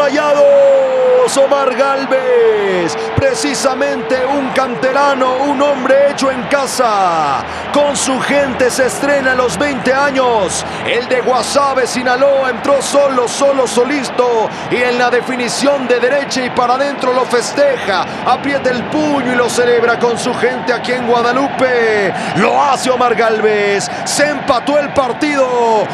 Rayados, Omar Gálvez, precisamente un canterano, un hombre hecho en casa, con su gente se estrena a los 20 años, el de Guasave, Sinaloa, entró solito, y en la definición de derecha y para adentro lo festeja, aprieta el puño y lo celebra con su gente aquí en Guadalupe, lo hace Omar Gálvez, se empató el partido,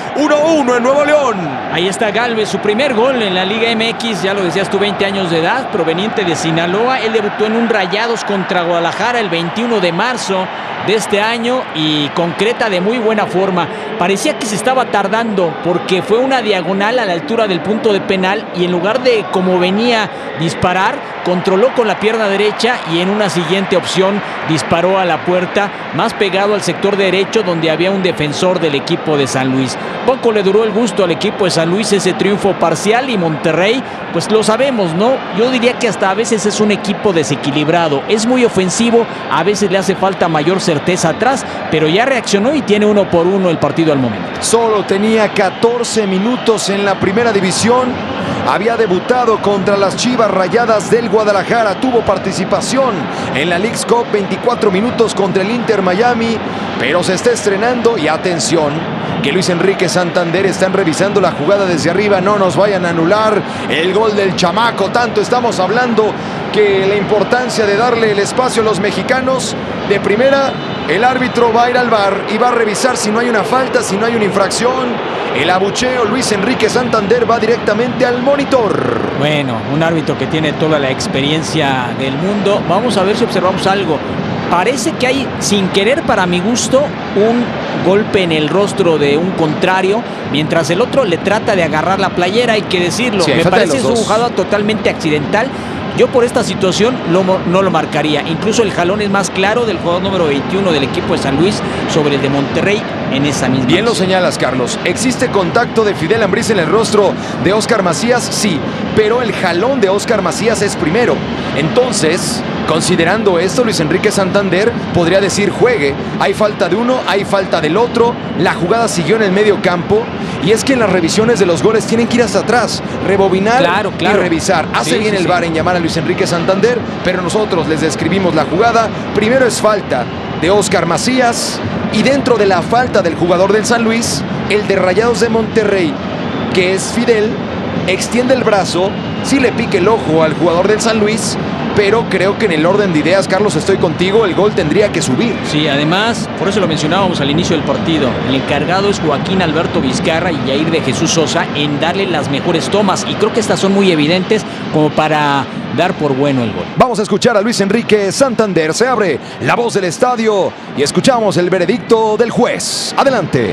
1-1 en Nuevo León. Ahí está Gálvez, su primer gol en la Liga MX, ya lo decías tú, 20 años de edad, proveniente de Sinaloa. Él debutó en un Rayados contra Guadalajara el 21 de marzo de este año y concreta de muy buena forma. Parecía que se estaba tardando porque fue una diagonal a la altura del punto de penal y en lugar de como venía disparar, controló con la pierna derecha y en una siguiente opción disparó a la puerta, más pegado al sector derecho donde había un defensor del equipo de San Luis. Poco le duró el gusto al equipo de San Luis ese triunfo parcial y Monterrey, pues lo sabemos, ¿no? Yo diría que hasta a veces es un equipo desequilibrado, es muy ofensivo, a veces le hace falta mayor certeza atrás, pero ya reaccionó y tiene 1-1 el partido al momento. Solo tenía 14 minutos en la primera división, había debutado contra las Chivas Rayadas del Guadalajara, tuvo participación en la Leagues Cup, 24 minutos contra el Inter Miami, pero se está estrenando y atención, que Luis Enrique Santander están revisando la jugada desde arriba, no nos vayan a anular el gol del chamaco, tanto estamos hablando que la importancia de darle el espacio a los mexicanos. De primera, el árbitro va a ir al VAR y va a revisar si no hay una falta, si no hay una infracción. El abucheo, Luis Enrique Santander va directamente al monitor. Bueno, un árbitro que tiene toda la experiencia del mundo. Vamos a ver si observamos algo. Parece que hay, sin querer para mi gusto, un golpe en el rostro de un contrario, mientras el otro le trata de agarrar la playera, hay que decirlo. Sí, me parece es una jugada totalmente accidental. Yo por esta situación no lo marcaría. Incluso el jalón es más claro del jugador número 21 del equipo de San Luis sobre el de Monterrey en esa misma. Bien lo señalas, Carlos. ¿Existe contacto de Fidel Ambriz en el rostro de Óscar Macías? Sí, pero el jalón de Óscar Macías es primero. Entonces, considerando esto, Luis Enrique Santander podría decir juegue. Hay falta de uno, hay falta del otro. La jugada siguió en el medio campo. Y es que en las revisiones de los goles tienen que ir hasta atrás, rebobinar y revisar. Hace bien el VAR en llamar a Luis Enrique Santander, pero nosotros les describimos la jugada. Primero es falta de Óscar Macías y dentro de la falta del jugador del San Luis, el de Rayados de Monterrey, que es Fidel, extiende el brazo, sí le pique el ojo al jugador del San Luis, pero creo que en el orden de ideas, Carlos, estoy contigo, el gol tendría que subir. Sí, además, por eso lo mencionábamos al inicio del partido, el encargado es Joaquín Alberto Vizcarra y Yair de Jesús Sosa en darle las mejores tomas, y creo que estas son muy evidentes como para dar por bueno el gol. Vamos a escuchar a Luis Enrique Santander, se abre la voz del estadio y escuchamos el veredicto del juez. Adelante.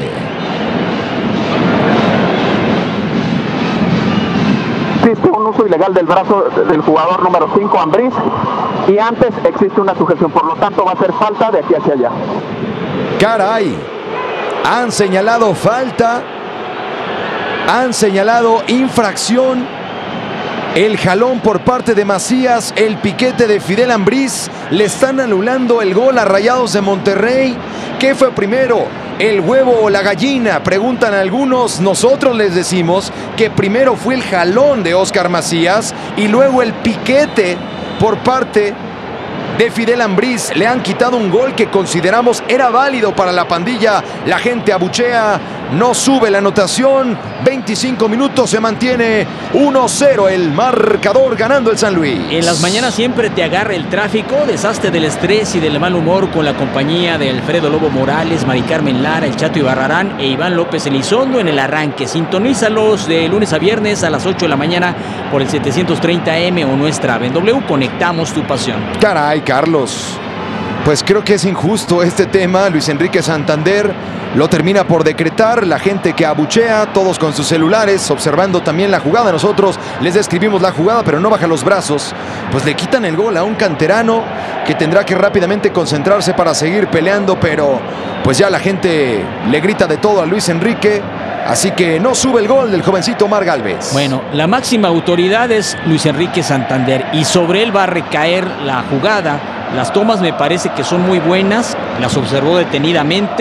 Existe un uso ilegal del brazo del jugador número 5, Ambriz, y antes existe una sujeción, por lo tanto va a ser falta de aquí hacia allá. Caray, han señalado falta, han señalado infracción, el jalón por parte de Macías, el piquete de Fidel Ambriz, le están anulando el gol a Rayados de Monterrey. ¿Qué fue primero, el huevo o la gallina? Preguntan algunos. Nosotros les decimos que primero fue el jalón de Óscar Macías y luego el piquete por parte de Fidel Ambriz. Le han quitado un gol que consideramos era válido para la pandilla. La gente abuchea, no sube la anotación. 25 minutos, se mantiene 1-0 el marcador, ganando el San Luis. En las mañanas siempre te agarra el tráfico, deshazte del estrés y del mal humor con la compañía de Alfredo Lobo Morales, Mari Carmen Lara, el Chato Ibarrarán e Iván López Elizondo en el arranque. Sintonízalos de lunes a viernes a las 8 de la mañana por el 730M o nuestra app en W. Conectamos tu pasión. Caray, Carlos, pues creo que es injusto este tema. Luis Enrique Santander lo termina por decretar, la gente que abuchea, todos con sus celulares, observando también la jugada. Nosotros les describimos la jugada, pero no baja los brazos. Pues le quitan el gol a un canterano que tendrá que rápidamente concentrarse para seguir peleando, pero pues ya la gente le grita de todo a Luis Enrique. Así que no sube el gol del jovencito Omar Gálvez. Bueno, la máxima autoridad es Luis Enrique Santander y sobre él va a recaer la jugada. Las tomas me parece que son muy buenas, las observó detenidamente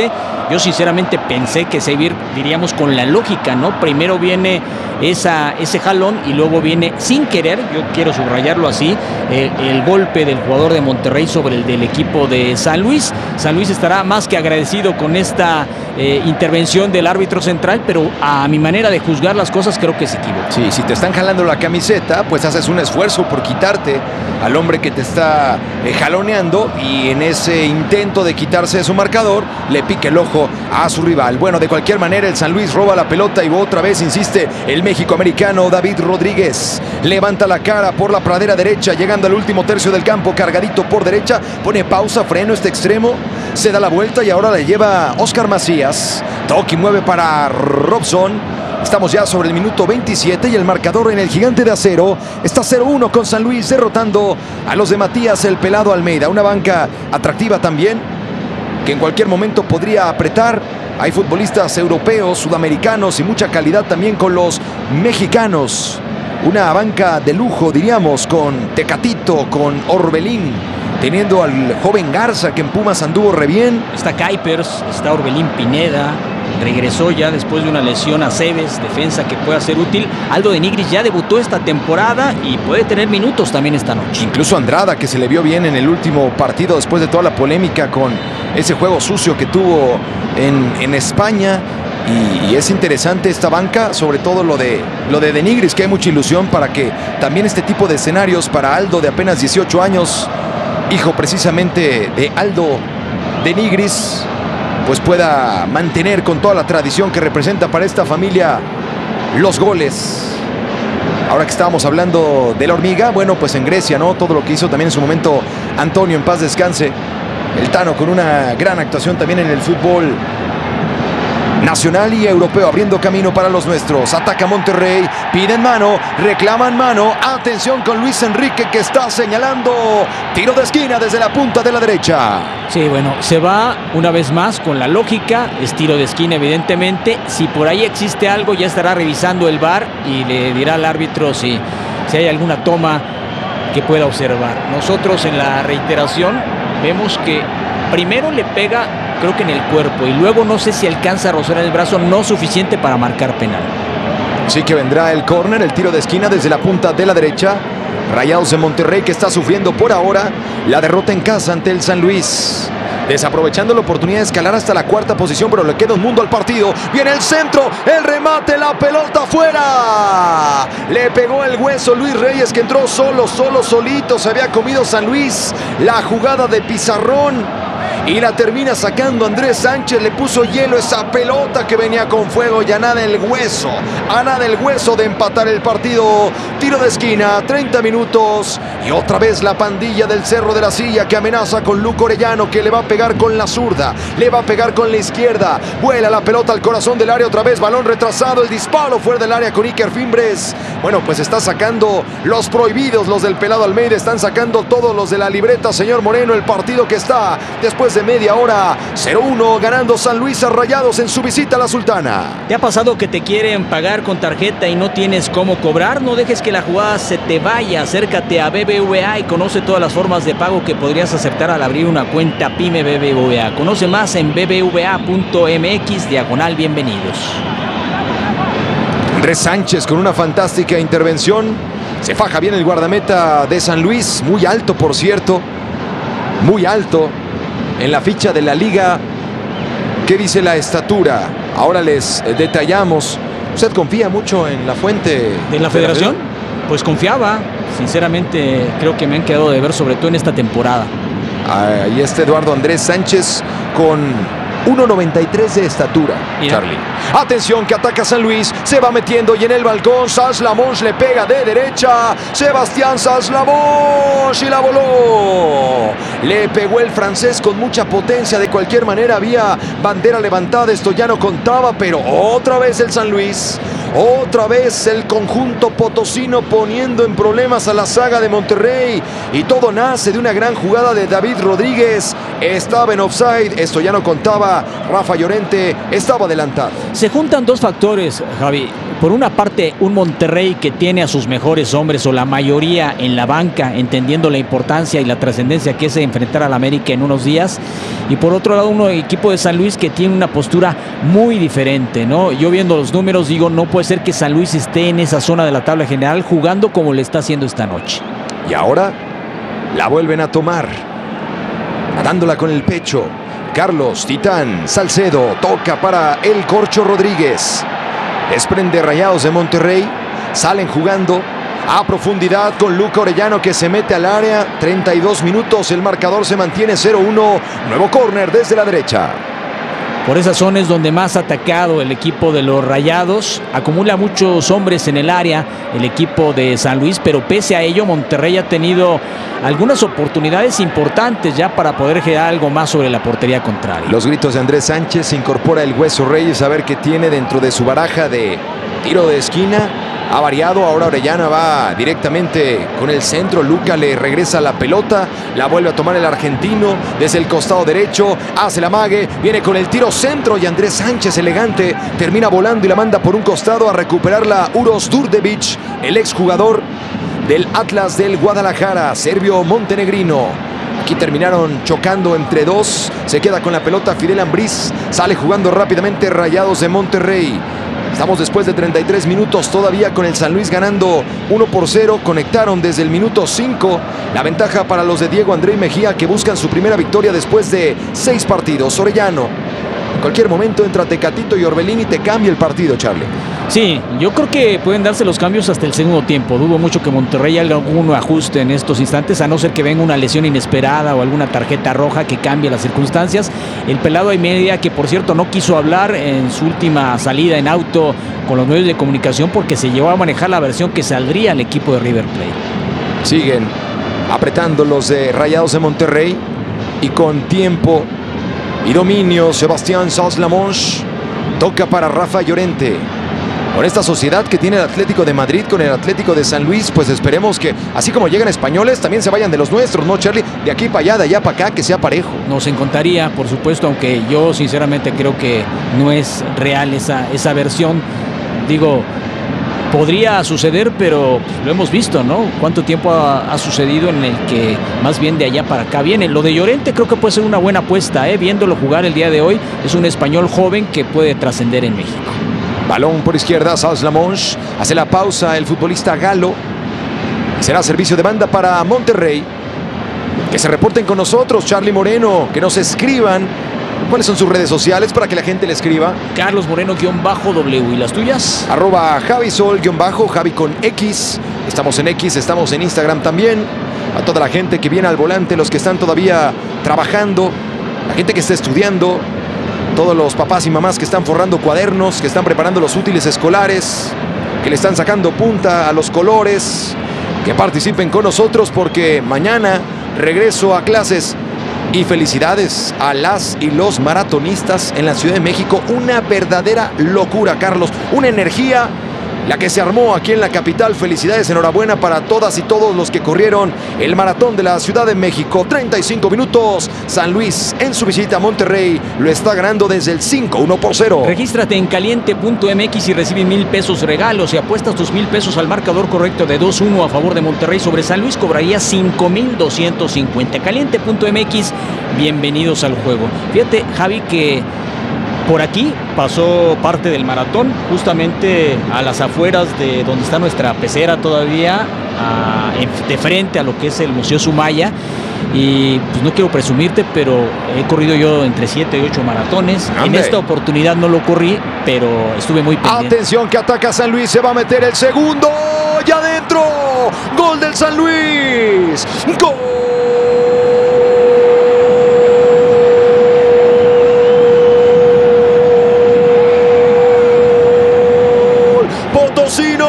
Yo sinceramente pensé que se iba a ir, diríamos, con la lógica, ¿no? Primero viene ese jalón y luego viene sin querer, yo quiero subrayarlo así, el golpe del jugador de Monterrey sobre el del equipo de San Luis. San Luis estará más que agradecido con esta intervención del árbitro central, pero a mi manera de juzgar las cosas creo que se equivoca. Sí, si te están jalando la camiseta, pues haces un esfuerzo por quitarte al hombre que te está jaloneando, y en ese intento de quitarse de su marcador le pica el ojo a su rival. Bueno, de cualquier manera el San Luis roba la pelota y otra vez insiste el mexicoamericano David Rodríguez. Levanta la cara por la pradera derecha, llegando al último tercio del campo, cargadito por derecha, pone pausa, freno este extremo, se da la vuelta y ahora le lleva Óscar Macías. Toki mueve para Robson. Estamos ya sobre el minuto 27 y el marcador en el Gigante de Acero está 0-1 con San Luis, derrotando a los de Matías el Pelado Almeida. Una banca atractiva también, que en cualquier momento podría apretar. Hay futbolistas europeos, sudamericanos y mucha calidad también con los mexicanos. Una banca de lujo, diríamos, con Tecatito, con Orbelín, teniendo al joven Garza, que en Pumas anduvo re bien. Está Kuipers, está Orbelín Pineda. Regresó ya después de una lesión a Cebes, defensa que pueda ser útil. Aldo de Nigris ya debutó esta temporada y puede tener minutos también esta noche. Incluso Andrada, que se le vio bien en el último partido después de toda la polémica con ese juego sucio que tuvo en España. Y es interesante esta banca, sobre todo lo de Nigris, que hay mucha ilusión para que también este tipo de escenarios para Aldo, de apenas 18 años, hijo precisamente de Aldo de Nigris, pues pueda mantener con toda la tradición que representa para esta familia los goles. Ahora que estábamos hablando de la hormiga, bueno, pues en Grecia, ¿no? Todo lo que hizo también en su momento Antonio, en paz descanse. El Tano con una gran actuación también en el fútbol nacional y europeo, abriendo camino para los nuestros. Ataca Monterrey, piden mano, reclaman mano. Atención con Luis Enrique, que está señalando tiro de esquina desde la punta de la derecha. Sí, bueno, se va una vez más con la lógica, es tiro de esquina evidentemente. Si por ahí existe algo, ya estará revisando el VAR y le dirá al árbitro si hay alguna toma que pueda observar. Nosotros en la reiteración vemos que primero le pega, creo que en el cuerpo, y luego no sé si alcanza a rozar el brazo, no suficiente para marcar penal. Sí, que vendrá el córner, el tiro de esquina desde la punta de la derecha. Rayados de Monterrey, que está sufriendo por ahora la derrota en casa ante el San Luis, desaprovechando la oportunidad de escalar hasta la cuarta posición, pero le queda un mundo al partido. Viene el centro, el remate, la pelota afuera. Le pegó el hueso Luis Reyes, que entró solito. Se había comido San Luis la jugada de Pizarrón y la termina sacando Andrés Sánchez. Le puso hielo esa pelota que venía con fuego, y a nada el hueso de empatar el partido. Tiro de esquina, 30 minutos, y otra vez la pandilla del Cerro de la Silla, que amenaza con Luco Orellano, que le va a pegar con la zurda, le va a pegar con la izquierda. Vuela la pelota al corazón del área, otra vez balón retrasado, el disparo fuera del área con Iker Fimbres. Bueno, pues está sacando los prohibidos, los del Pelado Almeida, están sacando todos los de la libreta, señor Moreno. El partido que está después de media hora, 0-1, ganando San Luis a Rayados en su visita a la Sultana. ¿Te ha pasado que te quieren pagar con tarjeta y no tienes cómo cobrar? No dejes que la jugada se te vaya. Acércate a BBVA y conoce todas las formas de pago que podrías aceptar al abrir una cuenta PYME BBVA. Conoce más en bbva.mx/bienvenidos. Andrés Sánchez con una fantástica intervención. Se faja bien el guardameta de San Luis, muy alto por cierto, muy alto en la ficha de la liga. ¿Qué dice la estatura? Ahora les detallamos. ¿Usted confía mucho en la fuente de la federación? Pues confiaba. Sinceramente creo que me han quedado de ver, sobre todo en esta temporada. Ahí está Eduardo Andrés Sánchez con 1.93 de estatura. Mira. Charlie. Atención que ataca San Luis. Se va metiendo y en el balcón Saslamons le pega de derecha. Sebastián Saslamons y la voló. Le pegó el francés con mucha potencia. De cualquier manera había bandera levantada. Esto ya no contaba, pero otra vez el San Luis. Otra vez el conjunto potosino poniendo en problemas a la saga de Monterrey. Y todo nace de una gran jugada de David Rodríguez. Estaba en offside. Esto ya no contaba. Rafa Llorente estaba adelantado. Se juntan dos factores, Javi. por una parte, un Monterrey que tiene a sus mejores hombres o la mayoría en la banca, entendiendo la importancia y la trascendencia que es enfrentar al América en unos días, y por otro lado, un equipo de San Luis que tiene una postura muy diferente, ¿no? Yo viendo los números digo, no puede ser que San Luis esté en esa zona de la tabla general jugando como le está haciendo esta noche. Y ahora la vuelven a tomar, dándola con el pecho. Carlos Titán Salcedo toca para el Corcho Rodríguez. Desprende Rayados de Monterrey. Salen jugando a profundidad con Luca Orellano, que se mete al área. 32 minutos, el marcador se mantiene 0-1. Nuevo córner desde la derecha. Por esa zona es donde más ha atacado el equipo de los Rayados. Acumula muchos hombres en el área el equipo de San Luis, pero pese a ello Monterrey ha tenido algunas oportunidades importantes ya para poder generar algo más sobre la portería contraria. Los gritos de Andrés Sánchez, se incorpora el Hueso Reyes a ver qué tiene dentro de su baraja de tiro de esquina. Ha variado, ahora Orellana va directamente con el centro. Luca le regresa la pelota, la vuelve a tomar el argentino desde el costado derecho, hace la mague, viene con el tiro centro y Andrés Sánchez, elegante, termina volando y la manda por un costado a recuperarla Uroš Đurđević, el exjugador del Atlas del Guadalajara, serbio montenegrino. Aquí terminaron chocando entre dos, se queda con la pelota Fidel Ambriz, sale jugando rápidamente Rayados de Monterrey. Estamos después de 33 minutos todavía con el San Luis ganando 1-0. Conectaron desde el minuto 5. La ventaja para los de Diego André Mejía, que buscan su primera victoria después de 6 partidos. Orellano, en cualquier momento entra Tecatito y Orbelín y te cambia el partido, Charlie. Sí, yo creo que pueden darse los cambios hasta el segundo tiempo. Dudo mucho que Monterrey haga algún ajuste en estos instantes, a no ser que venga una lesión inesperada o alguna tarjeta roja que cambie las circunstancias. El pelado Aymedia, que por cierto no quiso hablar en su última salida en auto con los medios de comunicación porque se llevó a manejar la versión que saldría al equipo de River Plate. Siguen apretando los de Rayados de Monterrey y con tiempo y dominio Sebastián Sanz-Lamonche toca para Rafa Llorente. Con esta sociedad que tiene el Atlético de Madrid con el Atlético de San Luis, pues esperemos que así como llegan españoles, también se vayan de los nuestros, ¿no, Charlie? De aquí para allá, de allá para acá, que sea parejo. Nos encantaría, por supuesto, aunque yo sinceramente creo que no es real esa versión. Digo, podría suceder, pero lo hemos visto, ¿no? ¿Cuánto tiempo ha sucedido en el que más bien de allá para acá viene? Lo de Llorente creo que puede ser una buena apuesta, viéndolo jugar el día de hoy. Es un español joven que puede trascender en México. Balón por izquierda, Sanz-Lamonche. Hace la pausa el futbolista galo. Será servicio de banda para Monterrey. Que se reporten con nosotros, Charlie Moreno. Que nos escriban. ¿Cuáles son sus redes sociales para que la gente le escriba? Carlos Moreno-W. ¿Y las tuyas? @JaviSol_, Javi con X. Estamos en X, estamos en Instagram también. A toda la gente que viene al volante, los que están todavía trabajando, la gente que está estudiando, todos los papás y mamás que están forrando cuadernos, que están preparando los útiles escolares, que le están sacando punta a los colores, que participen con nosotros porque mañana regreso a clases. Y felicidades a las y los maratonistas en la Ciudad de México. Una verdadera locura, Carlos. Una energía la que se armó aquí en la capital. Felicidades, enhorabuena para todas y todos los que corrieron el maratón de la Ciudad de México. 35 minutos. San Luis en su visita a Monterrey lo está ganando desde el 5-1-0. Regístrate en caliente.mx y recibe 1,000 pesos regalos. Si apuestas tus 1,000 pesos al marcador correcto de 2-1 a favor de Monterrey sobre San Luis, cobrarías 5,250. Caliente.mx, bienvenidos al juego. Fíjate, Javi, que por aquí pasó parte del maratón, justamente a las afueras de donde está nuestra pecera todavía, de frente a lo que es el Museo Sumaya. Y pues no quiero presumirte, pero he corrido yo entre 7 y 8 maratones. ¡Ande! En esta oportunidad no lo corrí, pero estuve muy pendiente. Atención que ataca San Luis, se va a meter el segundo. ¡Y adentro! ¡Gol del San Luis! ¡Gol! Potosino.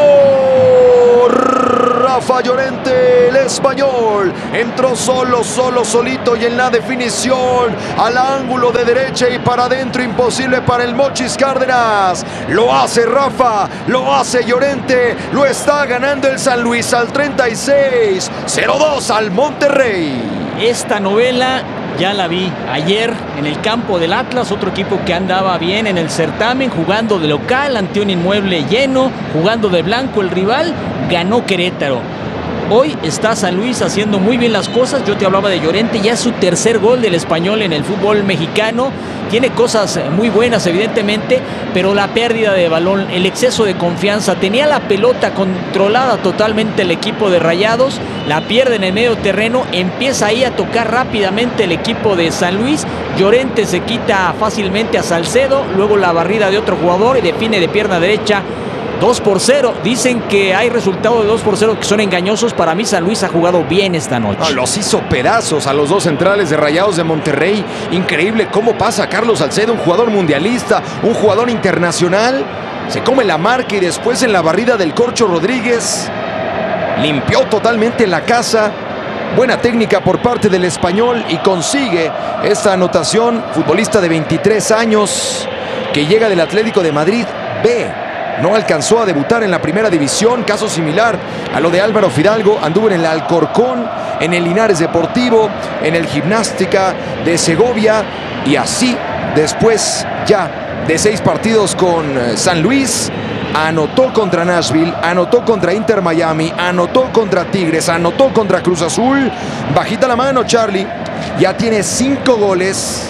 Rafa Llorente, el español, entró solito y en la definición al ángulo de derecha y para adentro, imposible para el Mochis Cárdenas. Lo hace Rafa, lo hace Llorente, lo está ganando el San Luis al 36, 0-2 al Monterrey. Esta novela Ya la vi ayer en el campo del Atlas, otro equipo que andaba bien en el certamen, jugando de local ante un inmueble lleno, jugando de blanco el rival, ganó Querétaro. Hoy está San Luis haciendo muy bien las cosas. Yo te hablaba de Llorente, ya es su tercer gol del Español en el fútbol mexicano. Tiene cosas muy buenas, evidentemente, pero la pérdida de balón, el exceso de confianza, tenía la pelota controlada totalmente el equipo de Rayados, la pierde en el medio terreno, empieza ahí a tocar rápidamente el equipo de San Luis. Llorente se quita fácilmente a Salcedo, luego la barrida de otro jugador y define de pierna derecha. 2-0. Dicen que hay resultados de 2-0 que son engañosos. Para mí San Luis ha jugado bien esta noche. Los hizo pedazos a los dos centrales de Rayados de Monterrey. Increíble cómo pasa Carlos Salcedo, un jugador mundialista, un jugador internacional. Se come la marca y después en la barrida del Corcho Rodríguez limpió totalmente la casa. Buena técnica por parte del Español y consigue esta anotación. Futbolista de 23 años que llega del Atlético de Madrid B. No alcanzó a debutar en la primera división, caso similar a lo de Álvaro Fidalgo. Anduvo en el Alcorcón, en el Linares Deportivo, en el Gimnástica de Segovia y así después ya de 6 partidos con San Luis, anotó contra Nashville, anotó contra Inter Miami, anotó contra Tigres, anotó contra Cruz Azul. Bajita la mano, Charlie, ya tiene 5 goles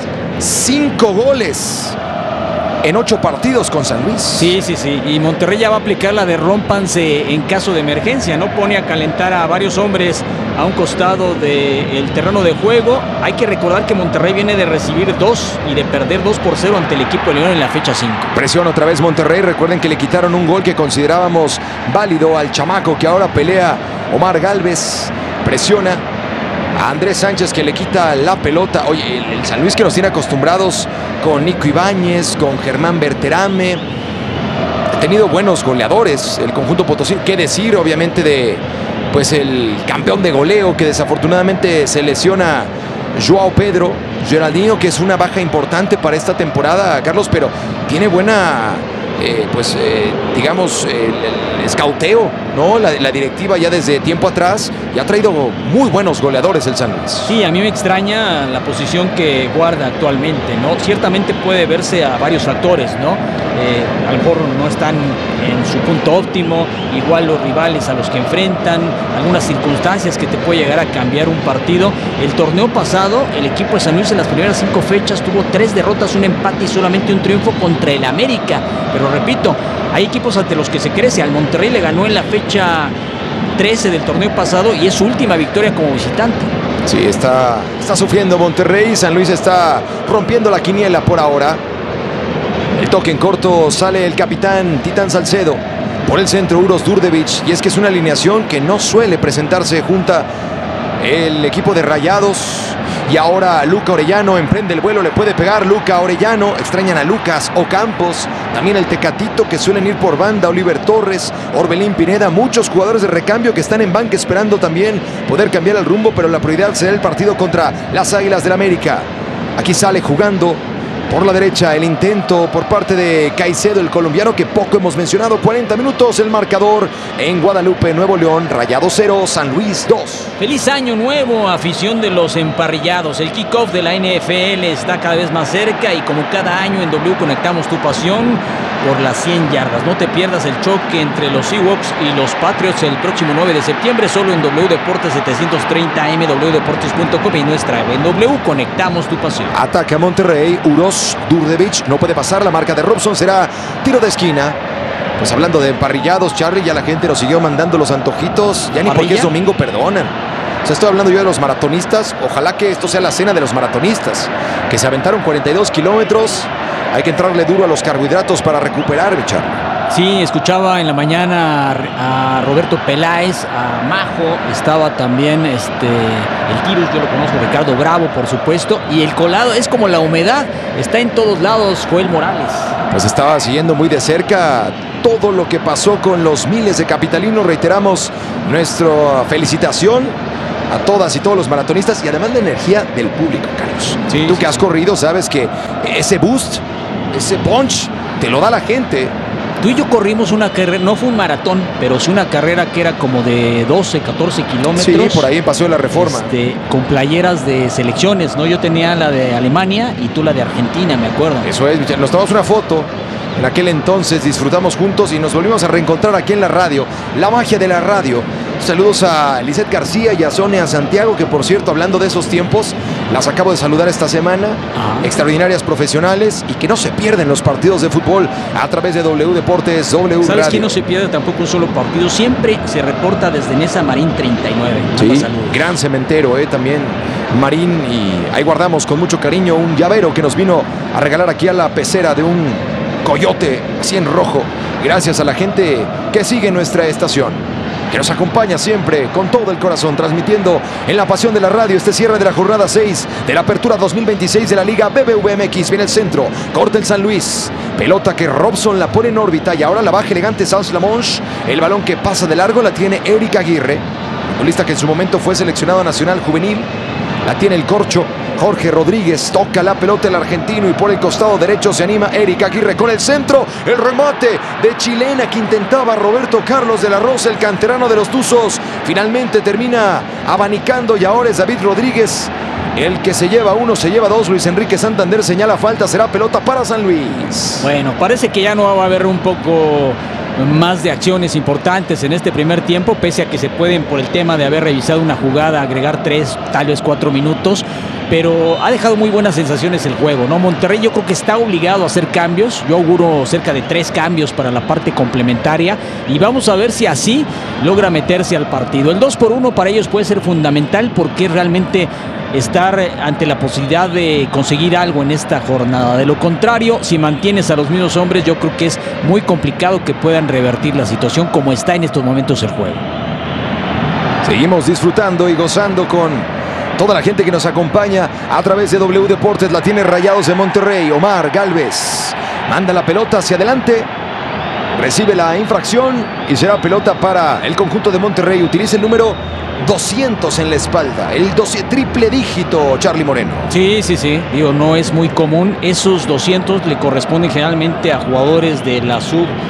en 8 partidos con San Luis. Sí. Y Monterrey ya va a aplicar la de rómpanse en caso de emergencia, ¿no? Pone a calentar a varios hombres a un costado del terreno de juego. Hay que recordar que Monterrey viene de recibir 2 y de perder 2-0 ante el equipo de León en la fecha 5. Presiona otra vez Monterrey. Recuerden que le quitaron un gol que considerábamos válido al chamaco que ahora pelea Omar Gálvez. Presiona a Andrés Sánchez, que le quita la pelota. Oye, el San Luis que nos tiene acostumbrados con Nico Ibáñez, con Germán Berterame. Ha tenido buenos goleadores el conjunto potosino. Qué decir, obviamente, de pues el campeón de goleo que desafortunadamente se lesiona, Joao Pedro Geraldinho, que es una baja importante para esta temporada, Carlos, pero tiene buena digamos, el escauteo, ¿no? La directiva ya desde tiempo atrás ya ha traído muy buenos goleadores el San Luis. Sí, a mí me extraña la posición que guarda actualmente, ¿no? Ciertamente puede verse a varios factores, ¿no? A lo mejor no están en su punto óptimo, igual los rivales a los que enfrentan, algunas circunstancias que te puede llegar a cambiar un partido. El torneo pasado, el equipo de San Luis en las primeras 5 fechas tuvo 3 derrotas, un empate y solamente un triunfo contra el América. Pero repito, hay equipos ante los que se crece. Al Monterrey le ganó en la fecha 13 del torneo pasado y es su última victoria como visitante. Sí, está sufriendo Monterrey. San Luis está rompiendo la quiniela por ahora. El toque en corto, sale el capitán Titán Salcedo. Por el centro, Uros Durdevich. Y es que es una alineación que no suele presentarse junta el equipo de Rayados. Y ahora Luca Orellano emprende el vuelo, le puede pegar Luca Orellano. Extrañan a Lucas Ocampos, también el Tecatito, que suelen ir por banda, Oliver Torres, Orbelín Pineda, muchos jugadores de recambio que están en banca esperando también poder cambiar el rumbo, pero la prioridad será el partido contra las Águilas del América. Aquí sale jugando por la derecha el intento por parte de Caicedo, el colombiano, que poco hemos mencionado. 40 minutos el marcador en Guadalupe, Nuevo León. Rayados 0, San Luis 2. Feliz año nuevo, afición de los emparrillados. El kickoff de la NFL está cada vez más cerca y como cada año en W conectamos tu pasión por las 100 yardas. No te pierdas el choque entre los Seahawks y los Patriots el próximo 9 de septiembre, solo en W Deportes 730 AM, wdeportes.com y nuestra en W conectamos tu pasión. Ataca Monterrey, Uros Durdevich, no puede pasar, la marca de Robson será tiro de esquina. Pues hablando de emparrillados, Charlie, ya la gente nos siguió mandando los antojitos, ya ni porque es domingo perdonan. O sea, estoy hablando yo de los maratonistas. Ojalá que esto sea la cena de los maratonistas, que se aventaron 42 kilómetros. Hay que entrarle duro a los carbohidratos para recuperar, Charlie. Sí, escuchaba en la mañana a Roberto Peláez, a Majo, estaba también el Tirus, yo lo conozco, Ricardo Bravo, por supuesto, y el colado es como la humedad, está en todos lados, Joel Morales. Pues estaba siguiendo muy de cerca todo lo que pasó con los miles de capitalinos. Reiteramos nuestra felicitación a todas y todos los maratonistas y además la energía del público, Carlos. Sí, Tú que has corrido sabes que ese boost, ese punch, te lo da la gente. Tú y yo corrimos una carrera, no fue un maratón, pero sí una carrera que era como de 12, 14 kilómetros. Sí, por ahí pasó la Reforma. Con playeras de selecciones, ¿no? Yo tenía la de Alemania y tú la de Argentina, me acuerdo. Eso es, nos tomamos una foto. En aquel entonces disfrutamos juntos y nos volvimos a reencontrar aquí en la radio. La magia de la radio. Saludos a Lisette García y a Sonia Santiago, que por cierto, hablando de esos tiempos, las acabo de saludar esta semana. Extraordinarias profesionales y que no se pierden los partidos de fútbol a través de W Deportes, W Radio. ¿Sabes quién no se pierde tampoco un solo partido? Siempre se reporta desde Nesa Marín 39. Sí, gran cementero, también Marín. Y ahí guardamos con mucho cariño un llavero que nos vino a regalar aquí a la pecera de un coyote, así en rojo. Gracias a la gente que sigue nuestra estación, que nos acompaña siempre con todo el corazón, transmitiendo en la pasión de la radio este cierre de la jornada 6 de la apertura 2026 de la Liga BBVA MX. Viene el centro, corta el San Luis, pelota que Robson la pone en órbita y ahora la baja elegante Sans Lamonche. El balón que pasa de largo la tiene Eric Aguirre, futbolista que en su momento fue seleccionado nacional juvenil. La tiene el corcho Jorge Rodríguez, toca la pelota el argentino y por el costado derecho se anima Eric Aguirre con el centro, el remate de chilena que intentaba Roberto Carlos de la Rosa, el canterano de los Tuzos. Finalmente termina abanicando y ahora es David Rodríguez el que se lleva uno, se lleva dos. Luis Enrique Santander señala falta, será pelota para San Luis. Bueno, parece que ya no va a haber un poco más de acciones importantes en este primer tiempo, pese a que se pueden, por el tema de haber revisado una jugada, agregar 3, tal vez 4 minutos, pero ha dejado muy buenas sensaciones el juego, ¿no? Monterrey yo creo que está obligado a hacer cambios. Yo auguro cerca de 3 cambios para la parte complementaria y vamos a ver si así logra meterse al partido. El 2-1 para ellos puede ser fundamental porque realmente estar ante la posibilidad de conseguir algo en esta jornada. De lo contrario, si mantienes a los mismos hombres, yo creo que es muy complicado que puedan revertir la situación como está en estos momentos el juego. Seguimos disfrutando y gozando con toda la gente que nos acompaña a través de W Deportes. La tiene Rayados de Monterrey. Omar Gálvez manda la pelota hacia adelante, recibe la infracción y será pelota para el conjunto de Monterrey. Utiliza el número 200 en la espalda, el triple dígito, Charlie Moreno. Sí, digo, no es muy común. Esos 200 le corresponden generalmente a jugadores de la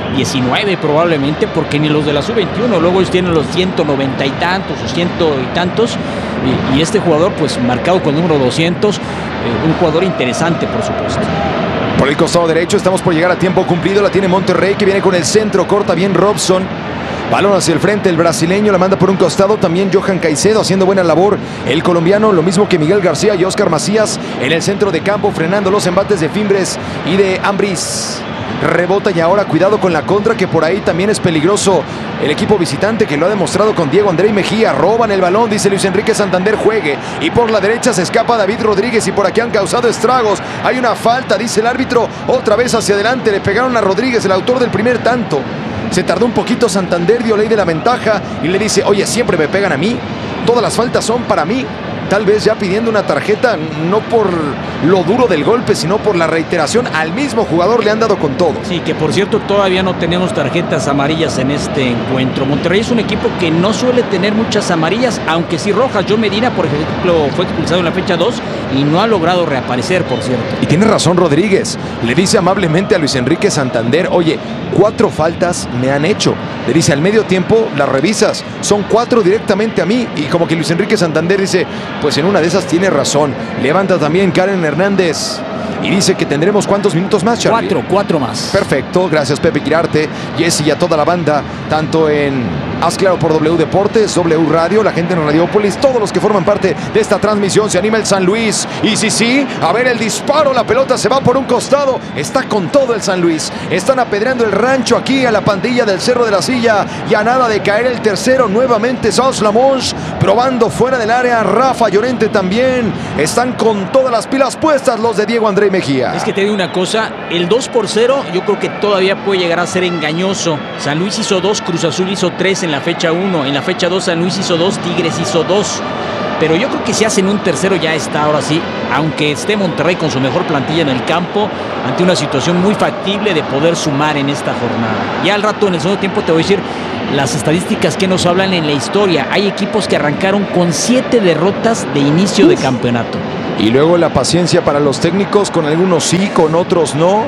sub-19 probablemente, porque ni los de la sub-21, luego ellos tienen los 190 y tantos o 100 y tantos, y este jugador pues marcado con el número 200, un jugador interesante por supuesto. Por el costado derecho estamos por llegar a tiempo cumplido, la tiene Monterrey que viene con el centro, corta bien Robson. Balón hacia el frente, el brasileño la manda por un costado, también Johan Caicedo haciendo buena labor, el colombiano, lo mismo que Miguel García y Óscar Macías en el centro de campo, frenando los embates de Fimbres y de Ambriz. Rebota y ahora cuidado con la contra, que por ahí también es peligroso el equipo visitante, que lo ha demostrado con Diego André y Mejía. Roban el balón, dice Luis Enrique Santander, juegue, y por la derecha se escapa David Rodríguez y por aquí han causado estragos. Hay una falta, dice el árbitro, otra vez hacia adelante, le pegaron a Rodríguez, el autor del primer tanto. Se tardó un poquito Santander, dio ley de la ventaja y le dice, oye, siempre me pegan a mí, todas las faltas son para mí. Tal vez ya pidiendo una tarjeta, no por lo duro del golpe, sino por la reiteración. Al mismo jugador le han dado con todo. Sí, que por cierto todavía no tenemos tarjetas amarillas en este encuentro. Monterrey es un equipo que no suele tener muchas amarillas, aunque sí rojas. John Medina, por ejemplo, fue expulsado en la fecha 2 y no ha logrado reaparecer, por cierto. Y tiene razón Rodríguez. Le dice amablemente a Luis Enrique Santander, oye, 4 faltas me han hecho. Le dice, al medio tiempo las revisas, son 4 directamente a mí. Y como que Luis Enrique Santander dice, pues en una de esas tiene razón. Levanta también Karen Hernández y dice que tendremos ¿cuántos minutos más, Charlie? 4 más. Perfecto, gracias Pepe Quirarte, Jesse y a toda la banda, tanto en Haz Claro por W Deportes, W Radio, la gente en Radiópolis, todos los que forman parte de esta transmisión. Se anima el San Luis y sí, a ver el disparo, la pelota se va por un costado, está con todo el San Luis, están apedreando el rancho aquí a la pandilla del Cerro de la Silla y a nada de caer el tercero. Nuevamente Sans Lamonche probando fuera del área, Rafa Llorente también, están con todas las pilas puestas los de Diego André Mejía. Es que te digo una cosa, el 2-0 yo creo que todavía puede llegar a ser engañoso. San Luis hizo 2, Cruz Azul hizo 3 en la fecha 1, en la fecha 2 San Luis hizo 2, Tigres hizo 2. Pero yo creo que si hacen un tercero ya está, ahora sí, aunque esté Monterrey con su mejor plantilla en el campo, ante una situación muy factible de poder sumar en esta jornada. Ya al rato en el segundo tiempo te voy a decir las estadísticas que nos hablan en la historia. Hay equipos que arrancaron con 7 derrotas de inicio de campeonato. Y luego la paciencia para los técnicos, con algunos sí, con otros no.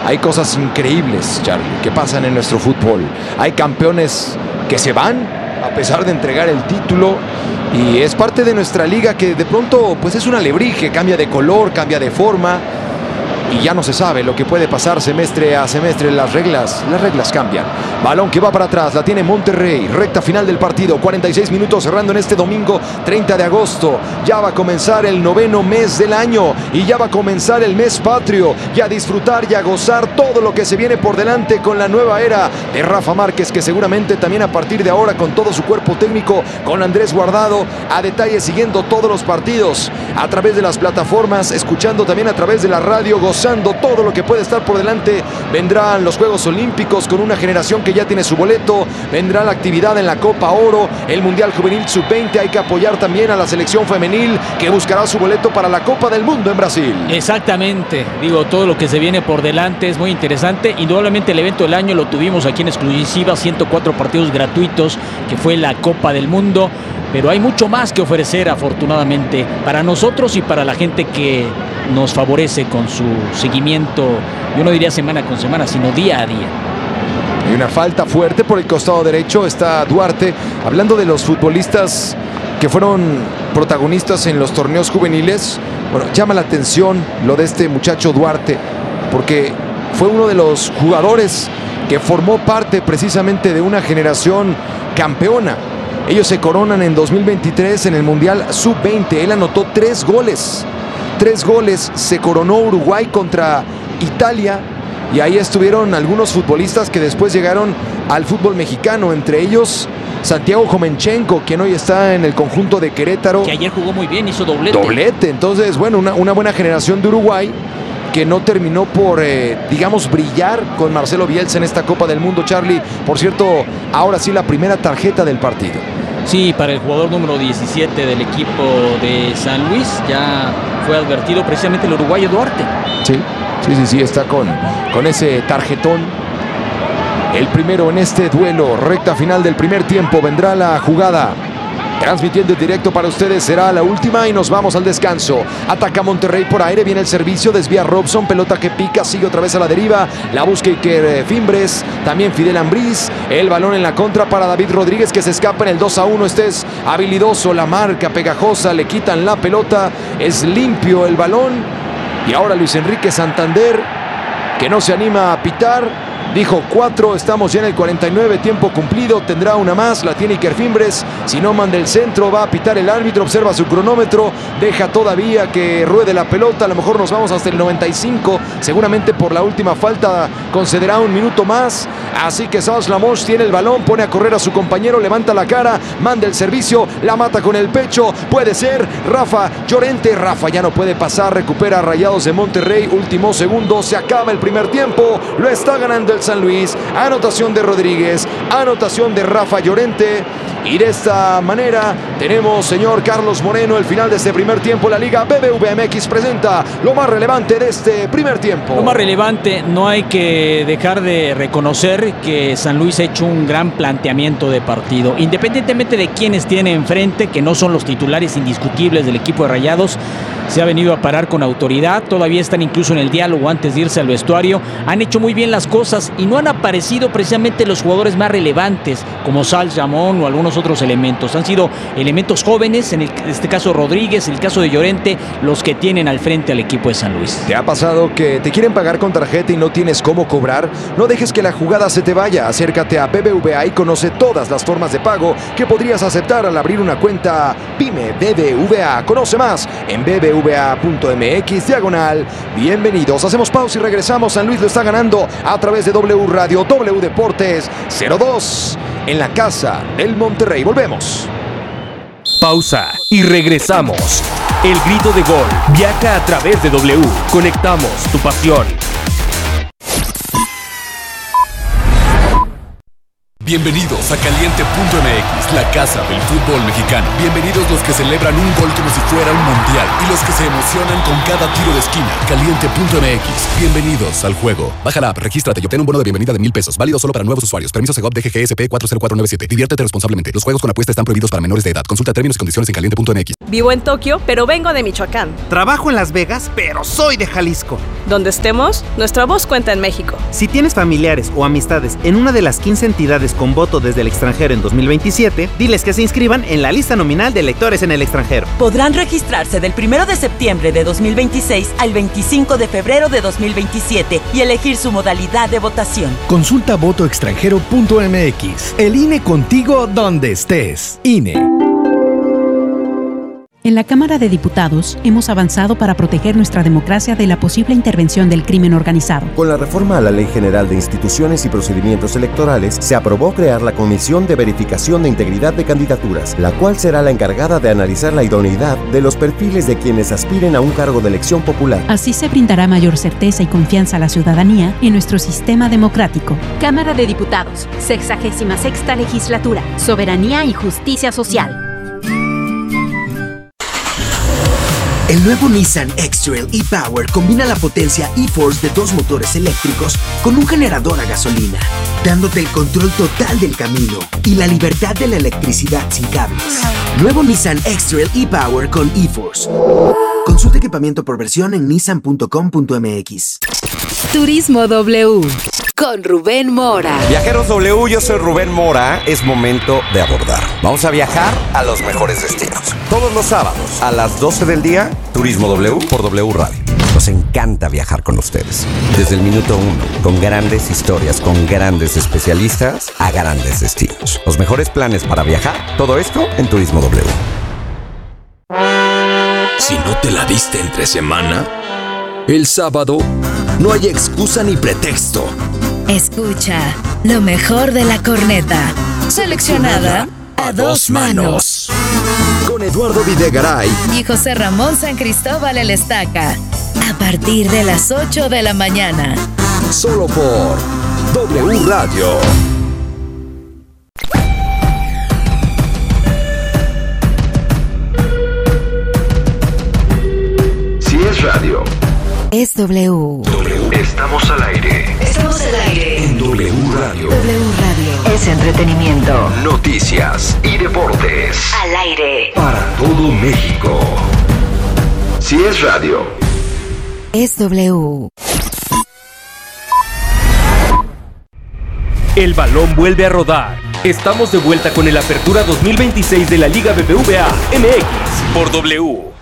Hay cosas increíbles, Charlie, que pasan en nuestro fútbol. Hay campeones que se van a pesar de entregar el título, y es parte de nuestra liga que de pronto pues es un alebrije, cambia de color, cambia de forma, y ya no se sabe lo que puede pasar semestre a semestre. Las reglas cambian. Balón que va para atrás, la tiene Monterrey, recta final del partido, 46 minutos cerrando en este domingo 30 de agosto. Ya va a comenzar el 9º mes del año y ya va a comenzar el mes patrio, y a disfrutar y a gozar todo lo que se viene por delante con la nueva era de Rafa Márquez, que seguramente también a partir de ahora, con todo su cuerpo técnico, con Andrés Guardado a detalle, siguiendo todos los partidos a través de las plataformas, escuchando también a través de la radio, gozando todo lo que puede estar por delante. Vendrán los Juegos Olímpicos con una generación que ya tiene su boleto, vendrá la actividad en la Copa Oro, el Mundial Juvenil Sub-20, hay que apoyar también a la selección femenil que buscará su boleto para la Copa del Mundo en Brasil. Exactamente, digo, todo lo que se viene por delante es muy interesante. Indudablemente el evento del año lo tuvimos aquí en exclusiva, 104 partidos gratuitos, que fue la Copa del Mundo, pero hay mucho más que ofrecer, afortunadamente, para nosotros y para la gente que nos favorece con su seguimiento, yo no diría semana con semana, sino día a día. Hay una falta fuerte por el costado derecho, está Duarte. Hablando de los futbolistas que fueron protagonistas en los torneos juveniles, bueno, llama la atención lo de este muchacho Duarte, porque fue uno de los jugadores que formó parte precisamente de una generación campeona. Ellos se coronan en 2023 en el Mundial Sub-20. Él anotó 3 goles. 3 goles, se coronó Uruguay contra Italia, y ahí estuvieron algunos futbolistas que después llegaron al fútbol mexicano, entre ellos Santiago Jomenchenko, quien hoy está en el conjunto de Querétaro. Que ayer jugó muy bien, hizo doblete. Doblete, entonces, bueno, una buena generación de Uruguay que no terminó por, digamos, brillar con Marcelo Bielsa en esta Copa del Mundo. Charlie, por cierto, ahora sí la primera tarjeta del partido. Sí, para el jugador número 17 del equipo de San Luis, ya fue advertido precisamente el uruguayo Duarte. Sí, está con ese tarjetón. El primero en este duelo, recta final del primer tiempo, vendrá la jugada. Transmitiendo en directo para ustedes, será la última y nos vamos al descanso. Ataca Monterrey por aire, viene el servicio, desvía Robson, pelota que pica, sigue otra vez a la deriva, la busca Iker Fimbres, también Fidel Ambriz, el balón en la contra para David Rodríguez, que se escapa en el 2-1, este es habilidoso, la marca pegajosa, le quitan la pelota, es limpio el balón, y ahora Luis Enrique Santander, que no se anima a pitar. Dijo 4, estamos ya en el 49, tiempo cumplido, tendrá una más, la tiene Iker Fimbres, si no manda el centro, va a pitar el árbitro, observa su cronómetro, deja todavía que ruede la pelota, a lo mejor nos vamos hasta el 95, seguramente por la última falta concederá un minuto más, así que Sanz Lamos tiene el balón, pone a correr a su compañero, levanta la cara, manda el servicio, la mata con el pecho, puede ser Rafa Llorente, Rafa ya no puede pasar, recupera a Rayados de Monterrey, último segundo, se acaba el primer tiempo, lo está ganando el San Luis, anotación de Rodríguez, anotación de Rafa Llorente, y de esta manera tenemos, señor Carlos Moreno, el final de este primer tiempo. La Liga BBVA MX presenta lo más relevante de este primer tiempo. Lo más relevante, no hay que dejar de reconocer que San Luis ha hecho un gran planteamiento de partido, independientemente de quienes tiene enfrente, que no son los titulares indiscutibles del equipo de Rayados. Se ha venido a parar con autoridad, todavía están incluso en el diálogo antes de irse al vestuario, han hecho muy bien las cosas y no han aparecido precisamente los jugadores más relevantes como Sal Jamón o algunos otros elementos, han sido elementos jóvenes, en este caso Rodríguez, en el caso de Llorente, los que tienen al frente al equipo de San Luis. ¿Te ha pasado que te quieren pagar con tarjeta y no tienes cómo cobrar? No dejes que la jugada se te vaya, acércate a BBVA y conoce todas las formas de pago que podrías aceptar al abrir una cuenta PYME BBVA. Conoce más en bbva.mx/bienvenidos. Hacemos pausa y regresamos. San Luis lo está ganando a través de W Radio, W Deportes 02 en la casa del Monterrey. Volvemos. Pausa y regresamos. El grito de gol viaja a través de W. Conectamos tu pasión. Bienvenidos a Caliente.mx, la casa del fútbol mexicano. Bienvenidos los que celebran un gol como si fuera un mundial y los que se emocionan con cada tiro de esquina. Caliente.mx, bienvenidos al juego. Baja la app, regístrate y obtén un bono de bienvenida de $1,000. Válido solo para nuevos usuarios. Permiso Segov DGGSP 40497. Diviértete responsablemente. Los juegos con apuesta están prohibidos para menores de edad. Consulta términos y condiciones en Caliente.mx. Vivo en Tokio, pero vengo de Michoacán. Trabajo en Las Vegas, pero soy de Jalisco. Donde estemos, nuestra voz cuenta en México. Si tienes familiares o amistades en una de las 15 entidades con voto desde el extranjero en 2027, diles que se inscriban en la lista nominal de electores en el extranjero. Podrán registrarse del 1 de septiembre de 2026 al 25 de febrero de 2027 y elegir su modalidad de votación. Consulta votoextranjero.mx. El INE contigo donde estés. INE. En la Cámara de Diputados hemos avanzado para proteger nuestra democracia de la posible intervención del crimen organizado. Con la reforma a la Ley General de Instituciones y Procedimientos Electorales, se aprobó crear la Comisión de Verificación de Integridad de Candidaturas, la cual será la encargada de analizar la idoneidad de los perfiles de quienes aspiren a un cargo de elección popular. Así se brindará mayor certeza y confianza a la ciudadanía en nuestro sistema democrático. Cámara de Diputados, 66ª Legislatura, Soberanía y Justicia Social. El nuevo Nissan X-Trail e-Power combina la potencia e-Force de 2 motores eléctricos con un generador a gasolina, dándote el control total del camino y la libertad de la electricidad sin cables. Nuevo Nissan X-Trail e-Power con e-Force. Consulta equipamiento por versión en nissan.com.mx. Turismo W con Rubén Mora. Viajeros W, yo soy Rubén Mora. Es momento de abordar. Vamos a viajar a los mejores destinos. Todos los sábados a las 12 del día, Turismo W por W Radio. Nos encanta viajar con ustedes. Desde el minuto 1, con grandes historias, con grandes especialistas a grandes destinos. Los mejores planes para viajar, todo esto en Turismo W. Si no te la diste entre semana, el sábado no hay excusa ni pretexto. Escucha lo mejor de la corneta, seleccionada a 2 manos. Con Eduardo Videgaray Y José Ramón San Cristóbal el Estaca, a partir de las 8 de la mañana. Solo por W Radio. Si es radio, es W. Estamos al aire. Estamos al aire. En W Radio. W Radio. Es entretenimiento. Noticias y deportes. Al aire. Para todo México. Si es radio, es W. El balón vuelve a rodar. Estamos de vuelta con el Apertura 2026 de la Liga BBVA MX por W.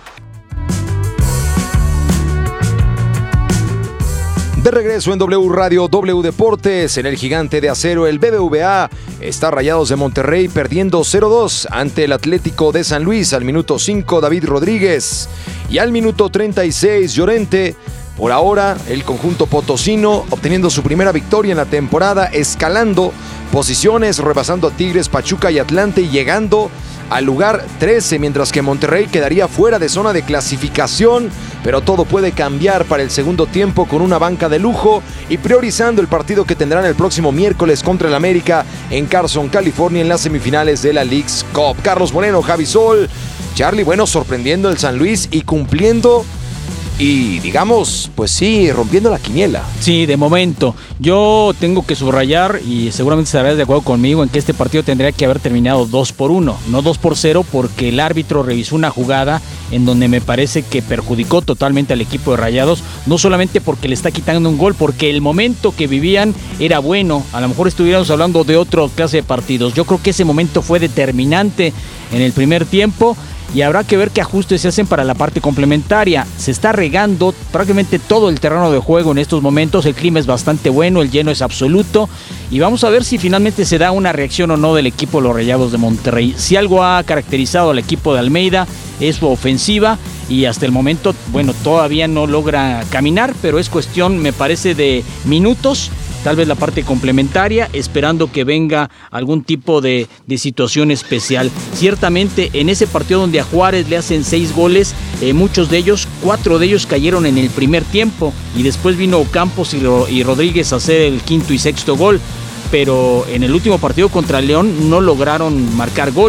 De regreso en W Radio, W Deportes, en el Gigante de Acero, el BBVA está Rayados de Monterrey perdiendo 0-2 ante el Atlético de San Luis. Al minuto 5, David Rodríguez, y al minuto 36, Llorente. Por ahora, el conjunto potosino obteniendo su primera victoria en la temporada, escalando posiciones, rebasando a Tigres, Pachuca y Atlante y llegando al lugar 13, mientras que Monterrey quedaría fuera de zona de clasificación, pero todo puede cambiar para el segundo tiempo con una banca de lujo y priorizando el partido que tendrán el próximo miércoles contra el América en Carson, California, en las semifinales de la Leagues Cup. Carlos Moreno, Javi Sol, Charlie, bueno, sorprendiendo el San Luis y cumpliendo y, digamos, pues sí, rompiendo la quiniela. Sí, de momento. Yo tengo que subrayar, y seguramente estarás de acuerdo conmigo, en que este partido tendría que haber terminado 2-1, no 2-0, porque el árbitro revisó una jugada en donde me parece que perjudicó totalmente al equipo de Rayados, no solamente porque le está quitando un gol, porque el momento que vivían era bueno. A lo mejor estuviéramos hablando de otra clase de partidos. Yo creo que ese momento fue determinante en el primer tiempo, y habrá que ver qué ajustes se hacen para la parte complementaria. Se está regando prácticamente todo el terreno de juego en estos momentos, el clima es bastante bueno, el lleno es absoluto, y vamos a ver si finalmente se da una reacción o no del equipo de los Rayados de Monterrey. Si algo ha caracterizado al equipo de Almeida es su ofensiva, y hasta el momento, bueno, todavía no logra caminar, pero es cuestión, me parece, de minutos, tal vez la parte complementaria, esperando que venga algún tipo de situación especial. Ciertamente, en ese partido donde a Juárez le hacen 6 goles, muchos de ellos, 4 de ellos cayeron en el primer tiempo, y después vino Campos y Rodríguez a hacer el quinto y sexto gol, pero en el último partido contra León no lograron marcar gol.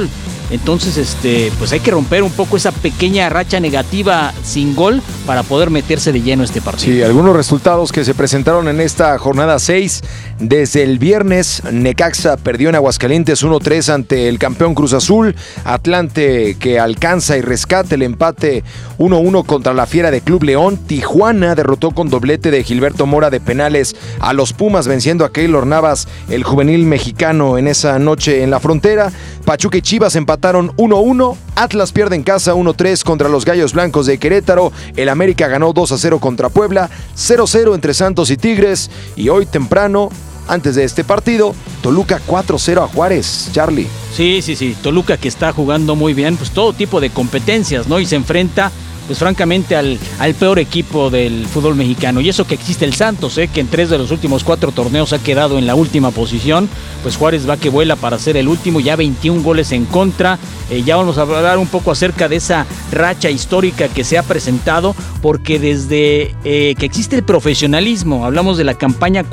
Entonces, pues hay que romper un poco esa pequeña racha negativa sin gol para poder meterse de lleno a este partido. Sí, algunos resultados que se presentaron en esta jornada 6. Desde el viernes, Necaxa perdió en Aguascalientes 1-3 ante el campeón Cruz Azul. Atlante que alcanza y rescata el empate 1-1 contra la Fiera de Club León. Tijuana derrotó con doblete de Gilberto Mora de penales a los Pumas, venciendo a Keylor Navas, el juvenil mexicano, en esa noche en la frontera. Pachuca y Chivas empataron 1-1. Atlas pierde en casa 1-3 contra los Gallos Blancos de Querétaro. El América ganó 2-0 contra Puebla. 0-0 entre Santos y Tigres. Y hoy temprano, antes de este partido, Toluca 4-0 a Juárez. Charlie. Sí. Toluca, que está jugando muy bien, pues todo tipo de competencias, ¿no? Y se enfrenta, pues francamente, al peor equipo del fútbol mexicano. Y eso que existe el Santos, que en 3 de los últimos 4 torneos ha quedado en la última posición. Pues Juárez va que vuela para ser el último, ya 21 goles en contra. Ya vamos a hablar un poco acerca de esa racha histórica que se ha presentado, porque desde que existe el profesionalismo, hablamos de la campaña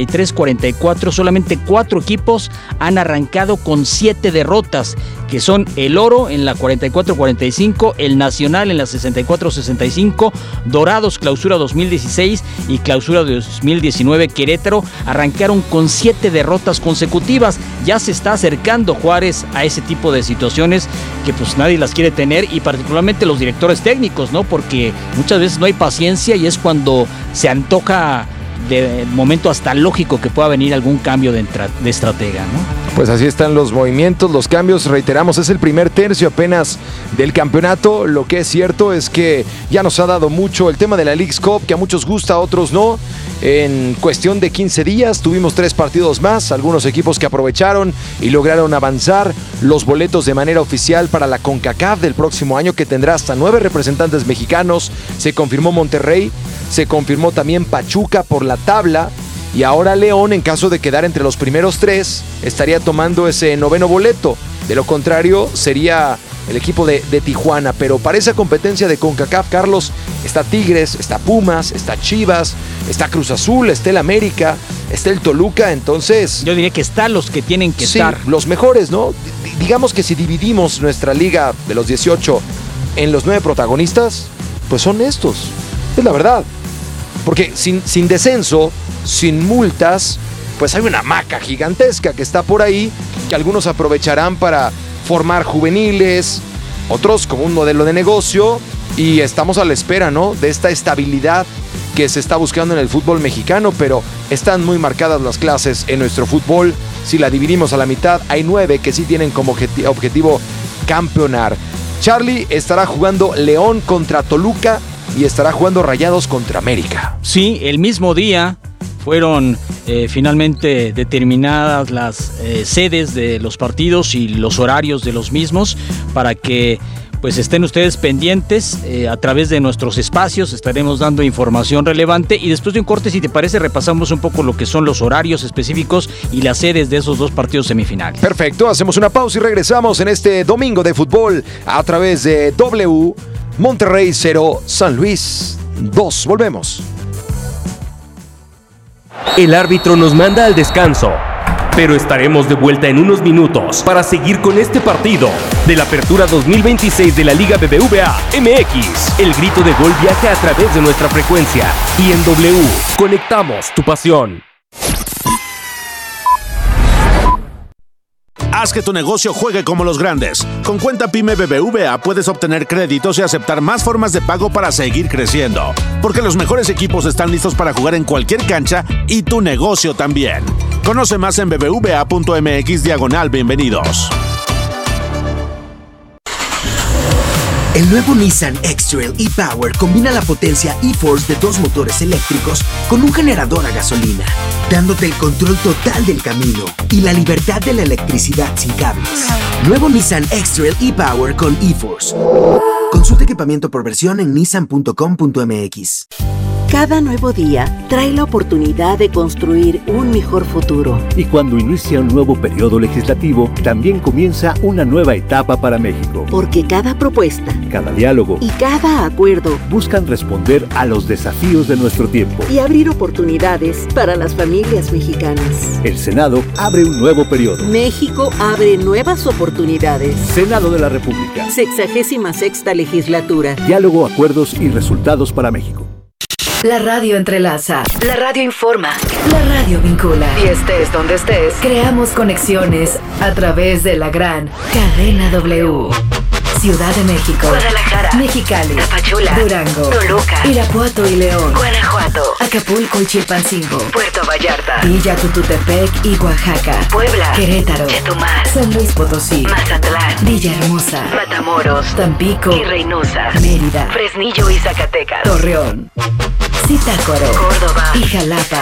43-44, solamente 4 equipos han arrancado con 7 derrotas, que son el Oro en la 44-45, el Nacional en la 64-65, Dorados Clausura 2016 y Clausura 2019 Querétaro arrancaron con 7 derrotas consecutivas. Ya se está acercando Juárez a ese tipo de situaciones que pues nadie las quiere tener, y particularmente los directores técnicos, ¿no? Porque muchas veces no hay paciencia y es cuando se antoja de momento hasta lógico que pueda venir algún cambio de estratega, ¿no? Pues así están los movimientos, los cambios. Reiteramos, es el primer tercio apenas del campeonato. Lo que es cierto es que ya nos ha dado mucho el tema de la Leagues Cup, que a muchos gusta, a otros no. En cuestión de 15 días tuvimos 3 partidos más, algunos equipos que aprovecharon y lograron avanzar. Los boletos de manera oficial para la CONCACAF del próximo año, que tendrá hasta 9 representantes mexicanos. Se confirmó Monterrey, se confirmó también Pachuca por la tabla. Y ahora León, en caso de quedar entre los primeros 3, estaría tomando ese 9º boleto. De lo contrario, sería el equipo de Tijuana. Pero para esa competencia de CONCACAF, Carlos, está Tigres, está Pumas, está Chivas, está Cruz Azul, está el América, está el Toluca. Entonces, yo diría que están los que tienen que estar. Los mejores, ¿no? Digamos que si dividimos nuestra liga de los 18 en los 9 protagonistas, pues son estos. Es la verdad. Porque sin descenso, sin multas, pues hay una hamaca gigantesca que está por ahí, que algunos aprovecharán para formar juveniles, otros como un modelo de negocio, y estamos a la espera, ¿no?, de esta estabilidad que se está buscando en el fútbol mexicano. Pero están muy marcadas las clases en nuestro fútbol. Si la dividimos a la mitad, hay 9 que sí tienen como objetivo campeonar. Charlie, estará jugando León contra Toluca y estará jugando Rayados contra América. Sí, el mismo día fueron finalmente determinadas las sedes de los partidos y los horarios de los mismos, para que pues estén ustedes pendientes. A través de nuestros espacios estaremos dando información relevante, y después de un corte, si te parece, repasamos un poco lo que son los horarios específicos y las sedes de esos 2 partidos semifinales. Perfecto, hacemos una pausa y regresamos en este domingo de fútbol a través de W. Monterrey 0, San Luis 2. Volvemos. El árbitro nos manda al descanso, pero estaremos de vuelta en unos minutos para seguir con este partido de la Apertura 2026 de la Liga BBVA MX. El grito de gol viaja a través de nuestra frecuencia, y en W conectamos tu pasión. Haz que tu negocio juegue como los grandes. Con Cuenta Pyme BBVA puedes obtener créditos y aceptar más formas de pago para seguir creciendo. Porque los mejores equipos están listos para jugar en cualquier cancha, y tu negocio también. Conoce más en bbva.mx/bienvenidos. El nuevo Nissan X-Trail e-Power combina la potencia e-Force de 2 motores eléctricos con un generador a gasolina, dándote el control total del camino y la libertad de la electricidad sin cables. Nuevo Nissan X-Trail e-Power con e-Force. Consulta equipamiento por versión en nissan.com.mx. Cada nuevo día trae la oportunidad de construir un mejor futuro. Y cuando inicia un nuevo periodo legislativo, también comienza una nueva etapa para México. Porque cada propuesta, cada diálogo y cada acuerdo buscan responder a los desafíos de nuestro tiempo y abrir oportunidades para las familias mexicanas. El Senado abre un nuevo periodo. México abre nuevas oportunidades. Senado de la República. 66ª legislatura. Diálogo, acuerdos y resultados para México. La radio entrelaza, la radio informa, la radio vincula. Y estés donde estés, creamos conexiones a través de la gran cadena W. Ciudad de México, Guadalajara, Mexicali, Tapachula, Durango, Toluca, Irapuato y León, Guanajuato, Acapulco y Chilpancingo, Puerto Vallarta, Villa Tututepec y Oaxaca, Puebla, Querétaro, Chetumal, San Luis Potosí, Mazatlán, Villahermosa, Matamoros, Tampico y Reynosa, Mérida, Fresnillo y Zacatecas, Torreón, Zitácuaro, Córdoba y Jalapa.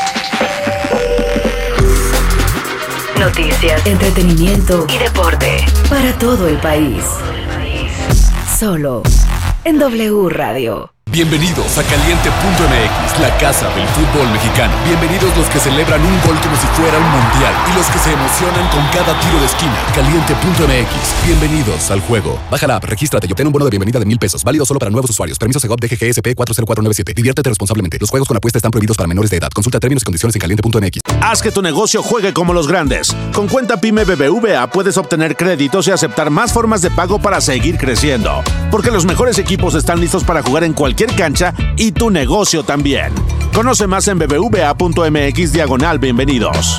Noticias, entretenimiento y deporte para todo el país. Solo en W Radio. Bienvenidos a Caliente.mx, la casa del fútbol mexicano. Bienvenidos los que celebran un gol como si fuera un mundial y los que se emocionan con cada tiro de esquina. Caliente.mx, bienvenidos al juego. Baja la app, regístrate y obtén un bono de bienvenida de $1,000. Válido solo para nuevos usuarios. Permiso Segov DGGSP 40497. Diviértete responsablemente. Los juegos con apuesta están prohibidos para menores de edad. Consulta términos y condiciones en Caliente.mx. Haz que tu negocio juegue como los grandes. Con cuenta PYME BBVA puedes obtener créditos y aceptar más formas de pago para seguir creciendo. Porque los mejores equipos están listos para jugar en cualquier cancha y tu negocio también. Conoce más en bbva.mx/bienvenidos.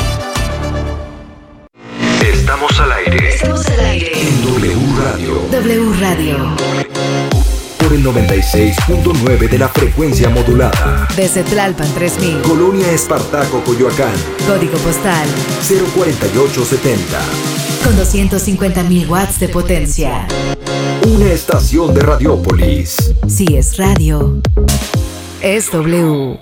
Estamos al aire. Estamos al aire. En W Radio. W Radio. Por el 96.9 de la frecuencia modulada. Desde Tlalpan 3000. Colonia Espartaco, Coyoacán. Código postal 04870. Con 250,000 watts de potencia. Una estación de Radiópolis. Si es radio, es W.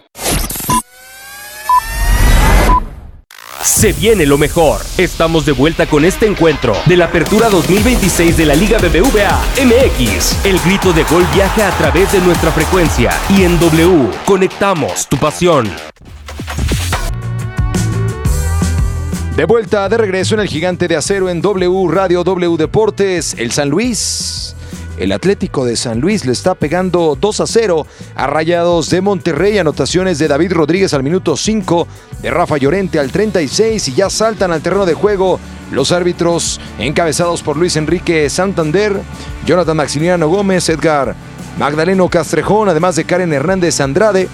Se viene lo mejor. Estamos de vuelta con este encuentro de la Apertura 2026 de la Liga BBVA MX. El grito de gol viaja a través de nuestra frecuencia y en W conectamos tu pasión. De vuelta, de regreso en el Gigante de Acero en W Radio, W Deportes. El San Luis, el Atlético de San Luis le está pegando 2-0 a Rayados de Monterrey. Anotaciones de David Rodríguez al minuto 5, de Rafa Llorente al 36 y ya saltan al terreno de juego los árbitros encabezados por Luis Enrique Santander, Jonathan Maximiliano Gómez, Edgar Magdaleno Castrejón, además de Karen Hernández Andrade,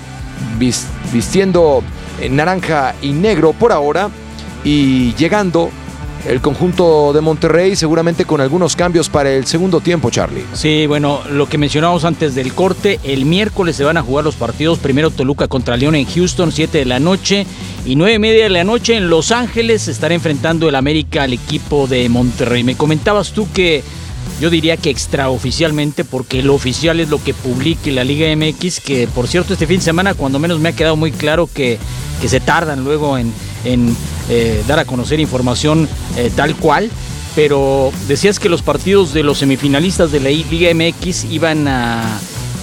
vistiendo naranja y negro por ahora. Y llegando el conjunto de Monterrey, seguramente con algunos cambios para el segundo tiempo, Charlie. Sí, bueno, lo que mencionamos antes del corte, el miércoles se van a jugar los partidos. Primero Toluca contra León en Houston, 7 de la noche. Y 9:30 de la noche en Los Ángeles se estará enfrentando el América al equipo de Monterrey. Me comentabas tú que yo diría que extraoficialmente, porque lo oficial es lo que publique la Liga MX, que por cierto este fin de semana cuando menos me ha quedado muy claro que se tardan luego en dar a conocer información tal cual, pero decías que los partidos de los semifinalistas de la Liga MX iban a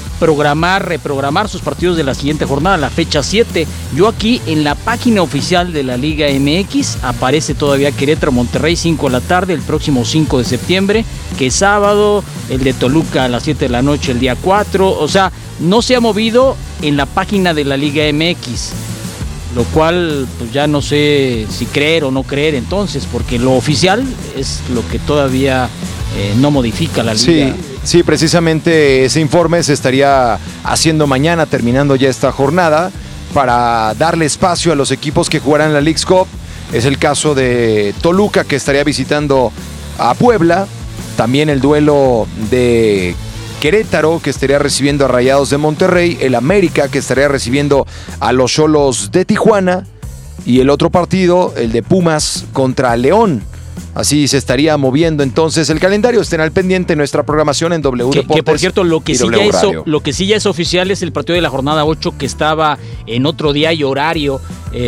reprogramar sus partidos de la siguiente jornada, la fecha 7. Yo aquí en la página oficial de la Liga MX aparece todavía Querétaro Monterrey 5 de la tarde el próximo 5 de septiembre, que es sábado, el de Toluca a las 7 de la noche el día 4, o sea, no se ha movido en la página de la Liga MX, lo cual pues ya no sé si creer o no creer entonces, porque lo oficial es lo que todavía no modifica la Liga. Sí, precisamente ese informe se estaría haciendo mañana, terminando ya esta jornada, para darle espacio a los equipos que jugarán la Leagues Cup. Es el caso de Toluca, que estaría visitando a Puebla, también el duelo de Querétaro, que estaría recibiendo a Rayados de Monterrey, el América, que estaría recibiendo a los Xolos de Tijuana, y el otro partido, el de Pumas contra León. Así se estaría moviendo entonces el calendario. Estén al pendiente en nuestra programación en W Deportes. Que por cierto, lo que sí ya es oficial es el partido de la jornada 8, que estaba en otro día y horario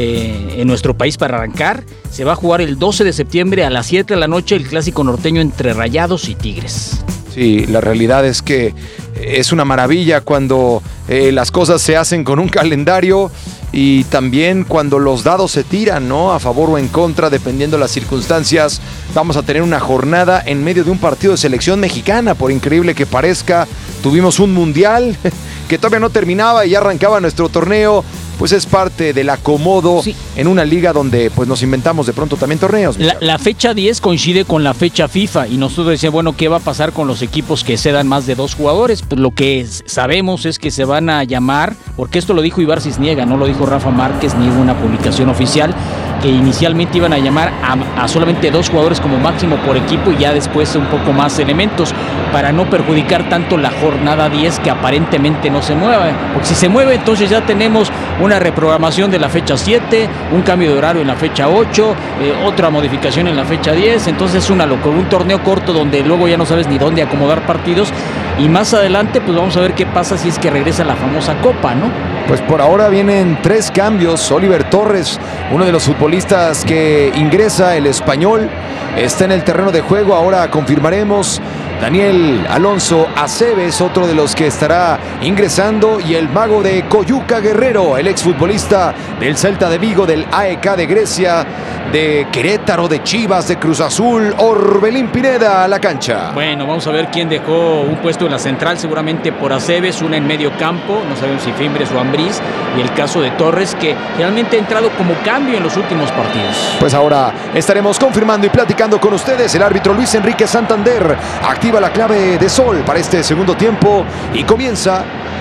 en nuestro país para arrancar. Se va a jugar el 12 de septiembre a las 7 de la noche el clásico norteño entre Rayados y Tigres. Sí, la realidad es que es una maravilla cuando las cosas se hacen con un calendario y también cuando los dados se tiran, ¿no? A favor o en contra, dependiendo de las circunstancias. Vamos a tener una jornada en medio de un partido de selección mexicana, por increíble que parezca. Tuvimos un mundial que todavía no terminaba y ya arrancaba nuestro torneo. Pues es parte del acomodo en una liga donde pues nos inventamos de pronto también torneos. La fecha 10 coincide con la fecha FIFA y nosotros decíamos, bueno, ¿qué va a pasar con los equipos que cedan más de 2 jugadores? Pues lo que sabemos es que se van a llamar, porque esto lo dijo Ibar Cisniega, no lo dijo Rafa Márquez ni hubo una publicación oficial, que inicialmente iban a llamar a solamente 2 jugadores como máximo por equipo y ya después un poco más elementos para no perjudicar tanto la jornada 10 que aparentemente no se mueva, porque si se mueve entonces ya tenemos una reprogramación de la fecha 7, un cambio de horario en la fecha 8, otra modificación en la fecha 10, entonces es una locura, un torneo corto donde luego ya no sabes ni dónde acomodar partidos y más adelante pues vamos a ver qué pasa si es que regresa la famosa Copa, ¿no? Pues por ahora vienen 3 cambios. Oliver Torres, uno de los futbolistas que ingresa, el español, está en el terreno de juego, ahora confirmaremos. Daniel Alonso Aceves, otro de los que estará ingresando, y el mago de Coyuca Guerrero, el exfutbolista del Celta de Vigo, del AEK de Grecia, de Querétaro, de Chivas, de Cruz Azul, Orbelín Pineda a la cancha. Bueno, vamos a ver quién dejó un puesto en la central, seguramente por Aceves, una en medio campo, no sabemos si Fimbres o Ambriz, y el caso de Torres, que realmente ha entrado como cambio en los últimos partidos. Pues ahora estaremos confirmando y platicando con ustedes. El árbitro Luis Enrique Santander activa la clave de sol para este segundo tiempo y comienza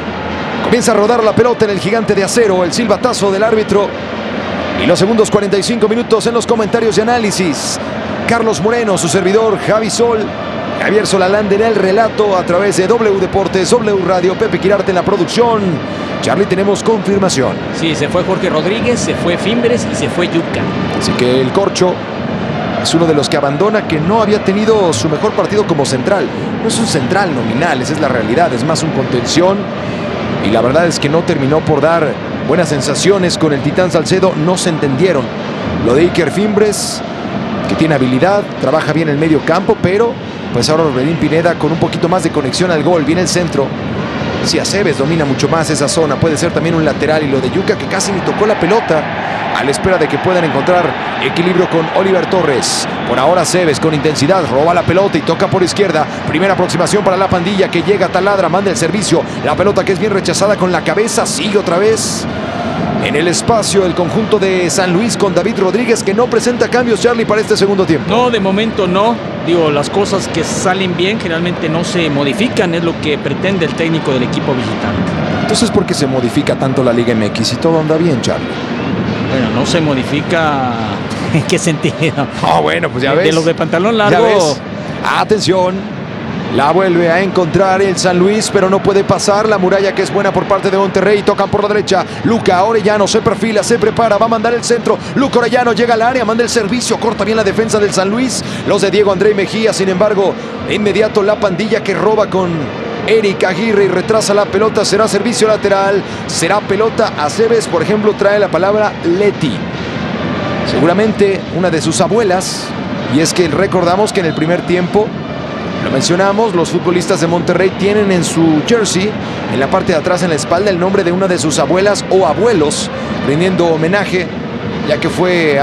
a rodar la pelota en el gigante de acero, el silbatazo del árbitro. Y los segundos 45 minutos en los comentarios y análisis. Carlos Moreno, su servidor Javi Sol, Javier Solalande en el relato a través de W Deportes, W Radio, Pepe Quirarte en la producción. Charlie, tenemos confirmación. Sí, se fue Jorge Rodríguez, se fue Fimbres y se fue Yuca. Así que el Corcho es uno de los que abandona, que no había tenido su mejor partido como central. No es un central nominal, esa es la realidad, es más un contención. Y la verdad es que no terminó por dar buenas sensaciones con el Titán Salcedo, no se entendieron. Lo de Iker Fimbres, que tiene habilidad, trabaja bien en el medio campo, pero pues ahora Orbelín Pineda con un poquito más de conexión al gol, viene el centro. Si Aceves domina mucho más esa zona, puede ser también un lateral, y lo de Yuca, que casi ni tocó la pelota, a la espera de que puedan encontrar equilibrio con Oliver Torres. Por ahora Aceves con intensidad roba la pelota y toca por izquierda. Primera aproximación para la pandilla, que llega, taladra, manda el servicio. La pelota que es bien rechazada con la cabeza, sigue otra vez en el espacio el conjunto de San Luis con David Rodríguez, que no presenta cambios, Charlie, para este segundo tiempo. No, de momento no. Digo, las cosas que salen bien generalmente no se modifican, es lo que pretende el técnico del equipo visitante. Entonces, ¿por qué se modifica tanto la Liga MX si todo anda bien, Charlie? Bueno, no se modifica. ¿En qué sentido? Bueno, pues ya ves. De los de pantalón largo. Ya ves. Atención. La vuelve a encontrar el San Luis, pero no puede pasar. La muralla, que es buena por parte de Monterrey. Tocan por la derecha. Luca Orellano se perfila, se prepara, va a mandar el centro. Luca Orellano llega al área, manda el servicio. Corta bien la defensa del San Luis. Los de Diego André Mejía, sin embargo, de inmediato la pandilla, que roba con Eric Aguirre y retrasa la pelota. Será servicio lateral, será pelota. Aceves, por ejemplo, trae la palabra Leti. Seguramente una de sus abuelas. Y es que recordamos que en el primer tiempo, lo mencionamos, los futbolistas de Monterrey tienen en su jersey, en la parte de atrás, en la espalda, el nombre de una de sus abuelas o abuelos, rindiendo homenaje, ya que fue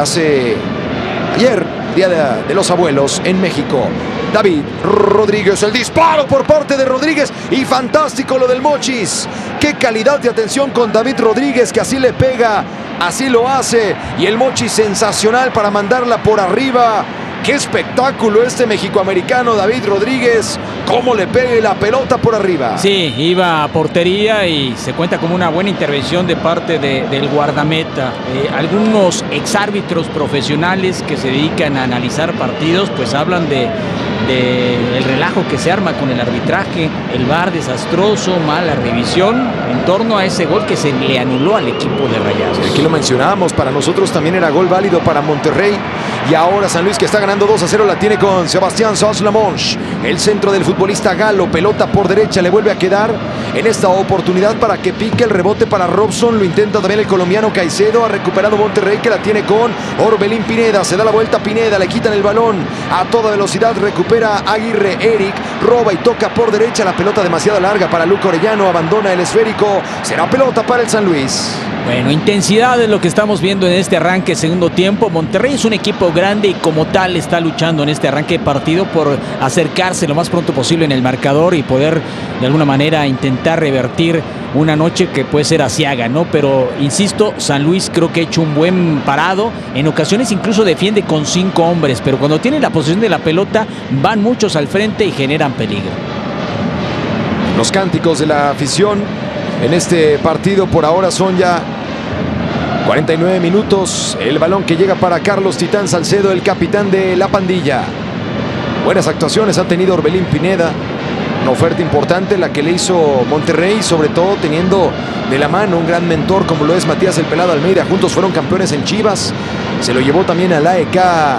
ayer, Día de los Abuelos en México. David Rodríguez, el disparo por parte de Rodríguez, y fantástico lo del Mochis. Qué calidad de atención con David Rodríguez, que así le pega, así lo hace, y el Mochis sensacional para mandarla por arriba. ¡Qué espectáculo este mexicoamericano David Rodríguez! ¡Cómo le pegue la pelota por arriba! Sí, iba a portería y se cuenta como una buena intervención de parte del guardameta. Algunos exárbitros profesionales que se dedican a analizar partidos pues hablan de el relajo que se arma con el arbitraje, el VAR desastroso, mala revisión en torno a ese gol que se le anuló al equipo de Rayados. Sí, aquí lo mencionábamos, para nosotros también era gol válido para Monterrey, y ahora San Luis, que está ganando 2-0, la tiene con Sebastián Sanz-Lamonche. El centro del futbolista galo, pelota por derecha, le vuelve a quedar en esta oportunidad para que pique el rebote para Robson. Lo intenta también el colombiano Caicedo. Ha recuperado Monterrey, que la tiene con Orbelín Pineda. Se da la vuelta Pineda, le quitan el balón a toda velocidad. Recupera Aguirre. Eric roba y toca por derecha. La pelota demasiado larga para Luca Orellano. Abandona el esférico. Será pelota para el San Luis. Bueno, intensidad es lo que estamos viendo en este arranque segundo tiempo. Monterrey es un equipo grande y como tal está luchando en este arranque de partido por acercarse lo más pronto posible en el marcador y poder de alguna manera intentar revertir una noche que puede ser aciaga, ¿no? Pero insisto, San Luis creo que ha hecho un buen parado. En ocasiones incluso defiende con 5 hombres, pero cuando tiene la posesión de la pelota van muchos al frente y generan peligro. Los cánticos de la afición en este partido por ahora son ya 49 minutos. El balón que llega para Carlos Titán Salcedo, el capitán de la pandilla. Buenas actuaciones ha tenido Orbelín Pineda. Una oferta importante la que le hizo Monterrey, sobre todo teniendo de la mano un gran mentor como lo es Matías el Pelado Almeida. Juntos fueron campeones en Chivas. Se lo llevó también al AEK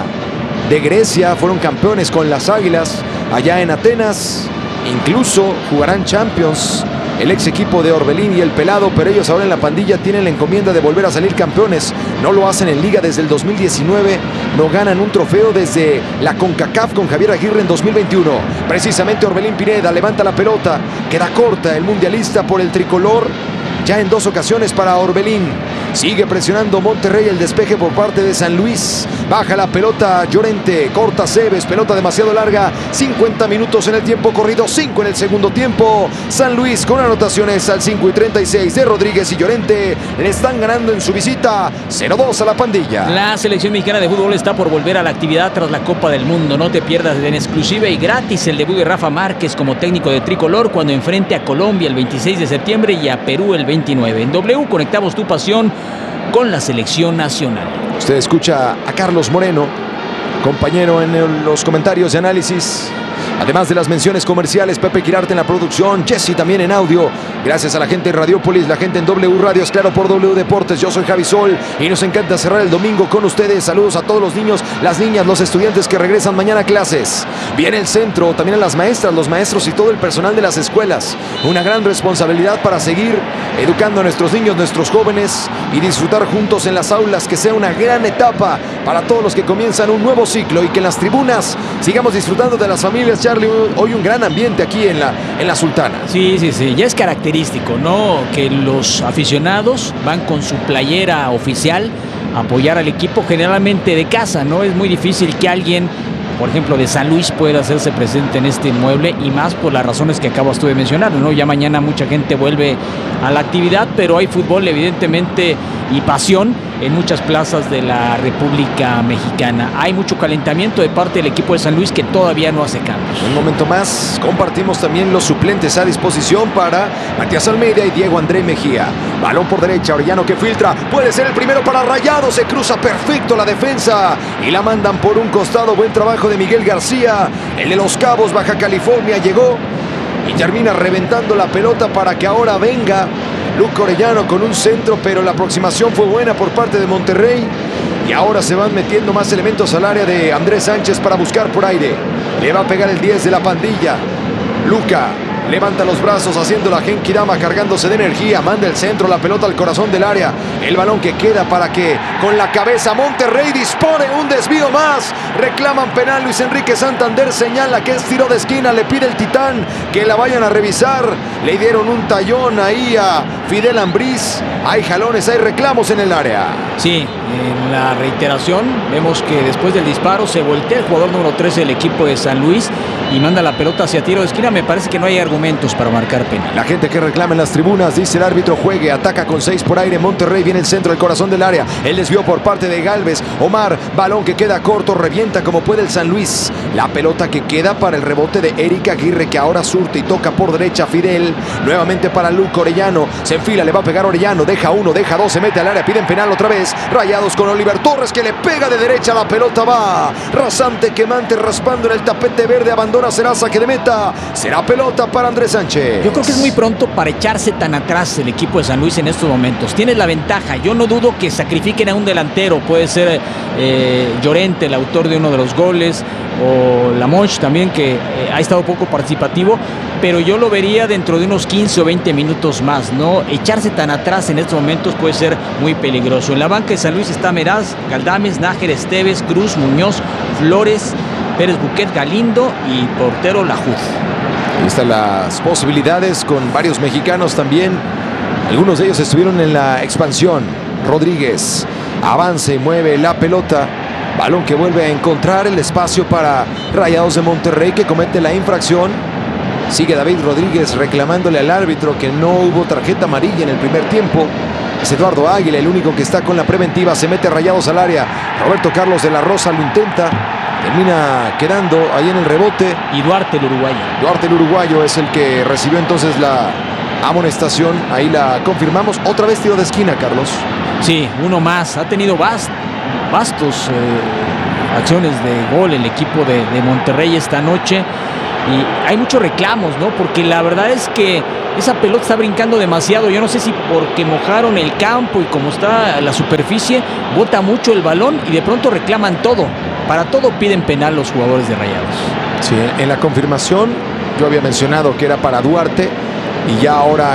de Grecia. Fueron campeones con las Águilas allá en Atenas. Incluso jugarán Champions el ex equipo de Orbelín y el Pelado, pero ellos ahora en la pandilla tienen la encomienda de volver a salir campeones. No lo hacen en Liga desde el 2019, no ganan un trofeo desde la CONCACAF con Javier Aguirre en 2021. Precisamente Orbelín Pineda levanta la pelota, queda corta el mundialista por el tricolor, ya en 2 ocasiones para Orbelín. Sigue presionando Monterrey, el despeje por parte de San Luis. Baja la pelota Llorente, corta Cebes, pelota demasiado larga. 50 minutos en el tiempo corrido, 5 en el segundo tiempo. San Luis con anotaciones al 5 y 36 de Rodríguez y Llorente. Le están ganando en su visita 0-2 a la pandilla. La selección mexicana de fútbol está por volver a la actividad tras la Copa del Mundo. No te pierdas en exclusiva y gratis el debut de Rafa Márquez como técnico de tricolor cuando enfrente a Colombia el 26 de septiembre y a Perú el 29. En W conectamos tu pasión con la selección nacional. Usted escucha a Carlos Moreno, compañero en los comentarios de análisis. Además de las menciones comerciales, Pepe Quirarte en la producción, Jesse también en audio. Gracias a la gente en Radiopolis, la gente en W Radios, claro, por W Deportes. Yo soy Javi Sol y nos encanta cerrar el domingo con ustedes. Saludos a todos los niños, las niñas, los estudiantes que regresan mañana a clases. Viene el centro, también a las maestras, los maestros y todo el personal de las escuelas. Una gran responsabilidad para seguir educando a nuestros niños, nuestros jóvenes y disfrutar juntos en las aulas, que sea una gran etapa para todos los que comienzan un nuevo ciclo y que en las tribunas sigamos disfrutando de las familias. Charlie, hoy un gran ambiente aquí en la Sultana. Sí, ya es característico, ¿no? Que los aficionados van con su playera oficial a apoyar al equipo, generalmente de casa, ¿no? Es muy difícil que alguien, por ejemplo, de San Luis pueda hacerse presente en este inmueble y más por las razones que acabas tú de mencionar, ¿no? Ya mañana mucha gente vuelve a la actividad, pero hay fútbol evidentemente y pasión en muchas plazas de la República Mexicana. Hay mucho calentamiento de parte del equipo de San Luis que todavía no hace cambios. Un momento más, compartimos también los suplentes a disposición para Matías Almeida y Diego André Mejía. Balón por derecha, Orellano que filtra, puede ser el primero para Rayados, se cruza perfecto la defensa y la mandan por un costado. Buen trabajo de Miguel García, el de Los Cabos, Baja California, llegó y termina reventando la pelota para que ahora venga Luca Orellano con un centro, pero la aproximación fue buena por parte de Monterrey. Y ahora se van metiendo más elementos al área de Andrés Sánchez para buscar por aire. Le va a pegar el 10 de la pandilla. Luca levanta los brazos haciendo la Genki Dama, cargándose de energía. Manda el centro, la pelota al corazón del área. El balón que queda para que con la cabeza Monterrey dispone un desvío más. Reclaman penal. Luis Enrique Santander señala que es tiro de esquina. Le pide el Titán que la vayan a revisar. Le dieron un tallón ahí a Fidel Ambriz. Hay jalones, hay reclamos en el área. Sí, en la reiteración vemos que después del disparo se voltea el jugador número 13 del equipo de San Luis y manda la pelota hacia tiro de esquina. Me parece que no hay argumentos para marcar penal. La gente que reclama en las tribunas, dice el árbitro: juegue, ataca con 6 por aire. Monterrey viene el centro, el corazón del área. El desvío por parte de Galvez. Omar, balón que queda corto, revienta como puede el San Luis. La pelota que queda para el rebote de Eric Aguirre, que ahora surte y toca por derecha Fidel. Nuevamente para Luca Orellano. Se enfila, le va a pegar Orellano. Deja uno, deja dos, se mete al área. Piden penal otra vez. Rayados con Oliver Torres que le pega de derecha. La pelota va rasante, quemante, raspando en el tapete verde. Abandona, será saque de meta. Será pelota para Andrés Sánchez. Yo creo que es muy pronto para echarse tan atrás el equipo de San Luis en estos momentos. Tiene la ventaja. Yo no dudo que sacrifiquen a un delantero. Puede ser Llorente, el autor de uno de los goles, o Lamonch también, que ha estado poco participativo. pero yo lo vería dentro de unos 15 o 20 minutos más, ¿no? Echarse tan atrás en estos momentos puede ser muy peligroso. En la banca de San Luis está Meraz, Galdames, Nájer, Esteves, Cruz, Muñoz, Flores, Pérez Buquet, Galindo y portero Lahoud. Ahí están las posibilidades con varios mexicanos también. Algunos de ellos estuvieron en la expansión. Rodríguez avanza y mueve la pelota. Balón que vuelve a encontrar el espacio para Rayados de Monterrey, que comete la infracción. Sigue David Rodríguez reclamándole al árbitro que no hubo tarjeta amarilla en el primer tiempo. Es Eduardo Águila el único que está con la preventiva. Se mete Rayados al área. Roberto Carlos de la Rosa lo intenta. Termina quedando ahí en el rebote. Y Duarte el uruguayo. Duarte el uruguayo es el que recibió entonces la amonestación. Ahí la confirmamos. Otra vez tiro de esquina, Carlos. Sí, uno más. Ha tenido vastos acciones de gol el equipo de Monterrey esta noche. Y hay muchos reclamos, ¿no? Porque la verdad es que esa pelota está brincando demasiado. Yo no sé si porque mojaron el campo y como está la superficie, bota mucho el balón y de pronto reclaman todo. Para todo piden penal los jugadores de Rayados. Sí, en la confirmación yo había mencionado que era para Duarte y ya ahora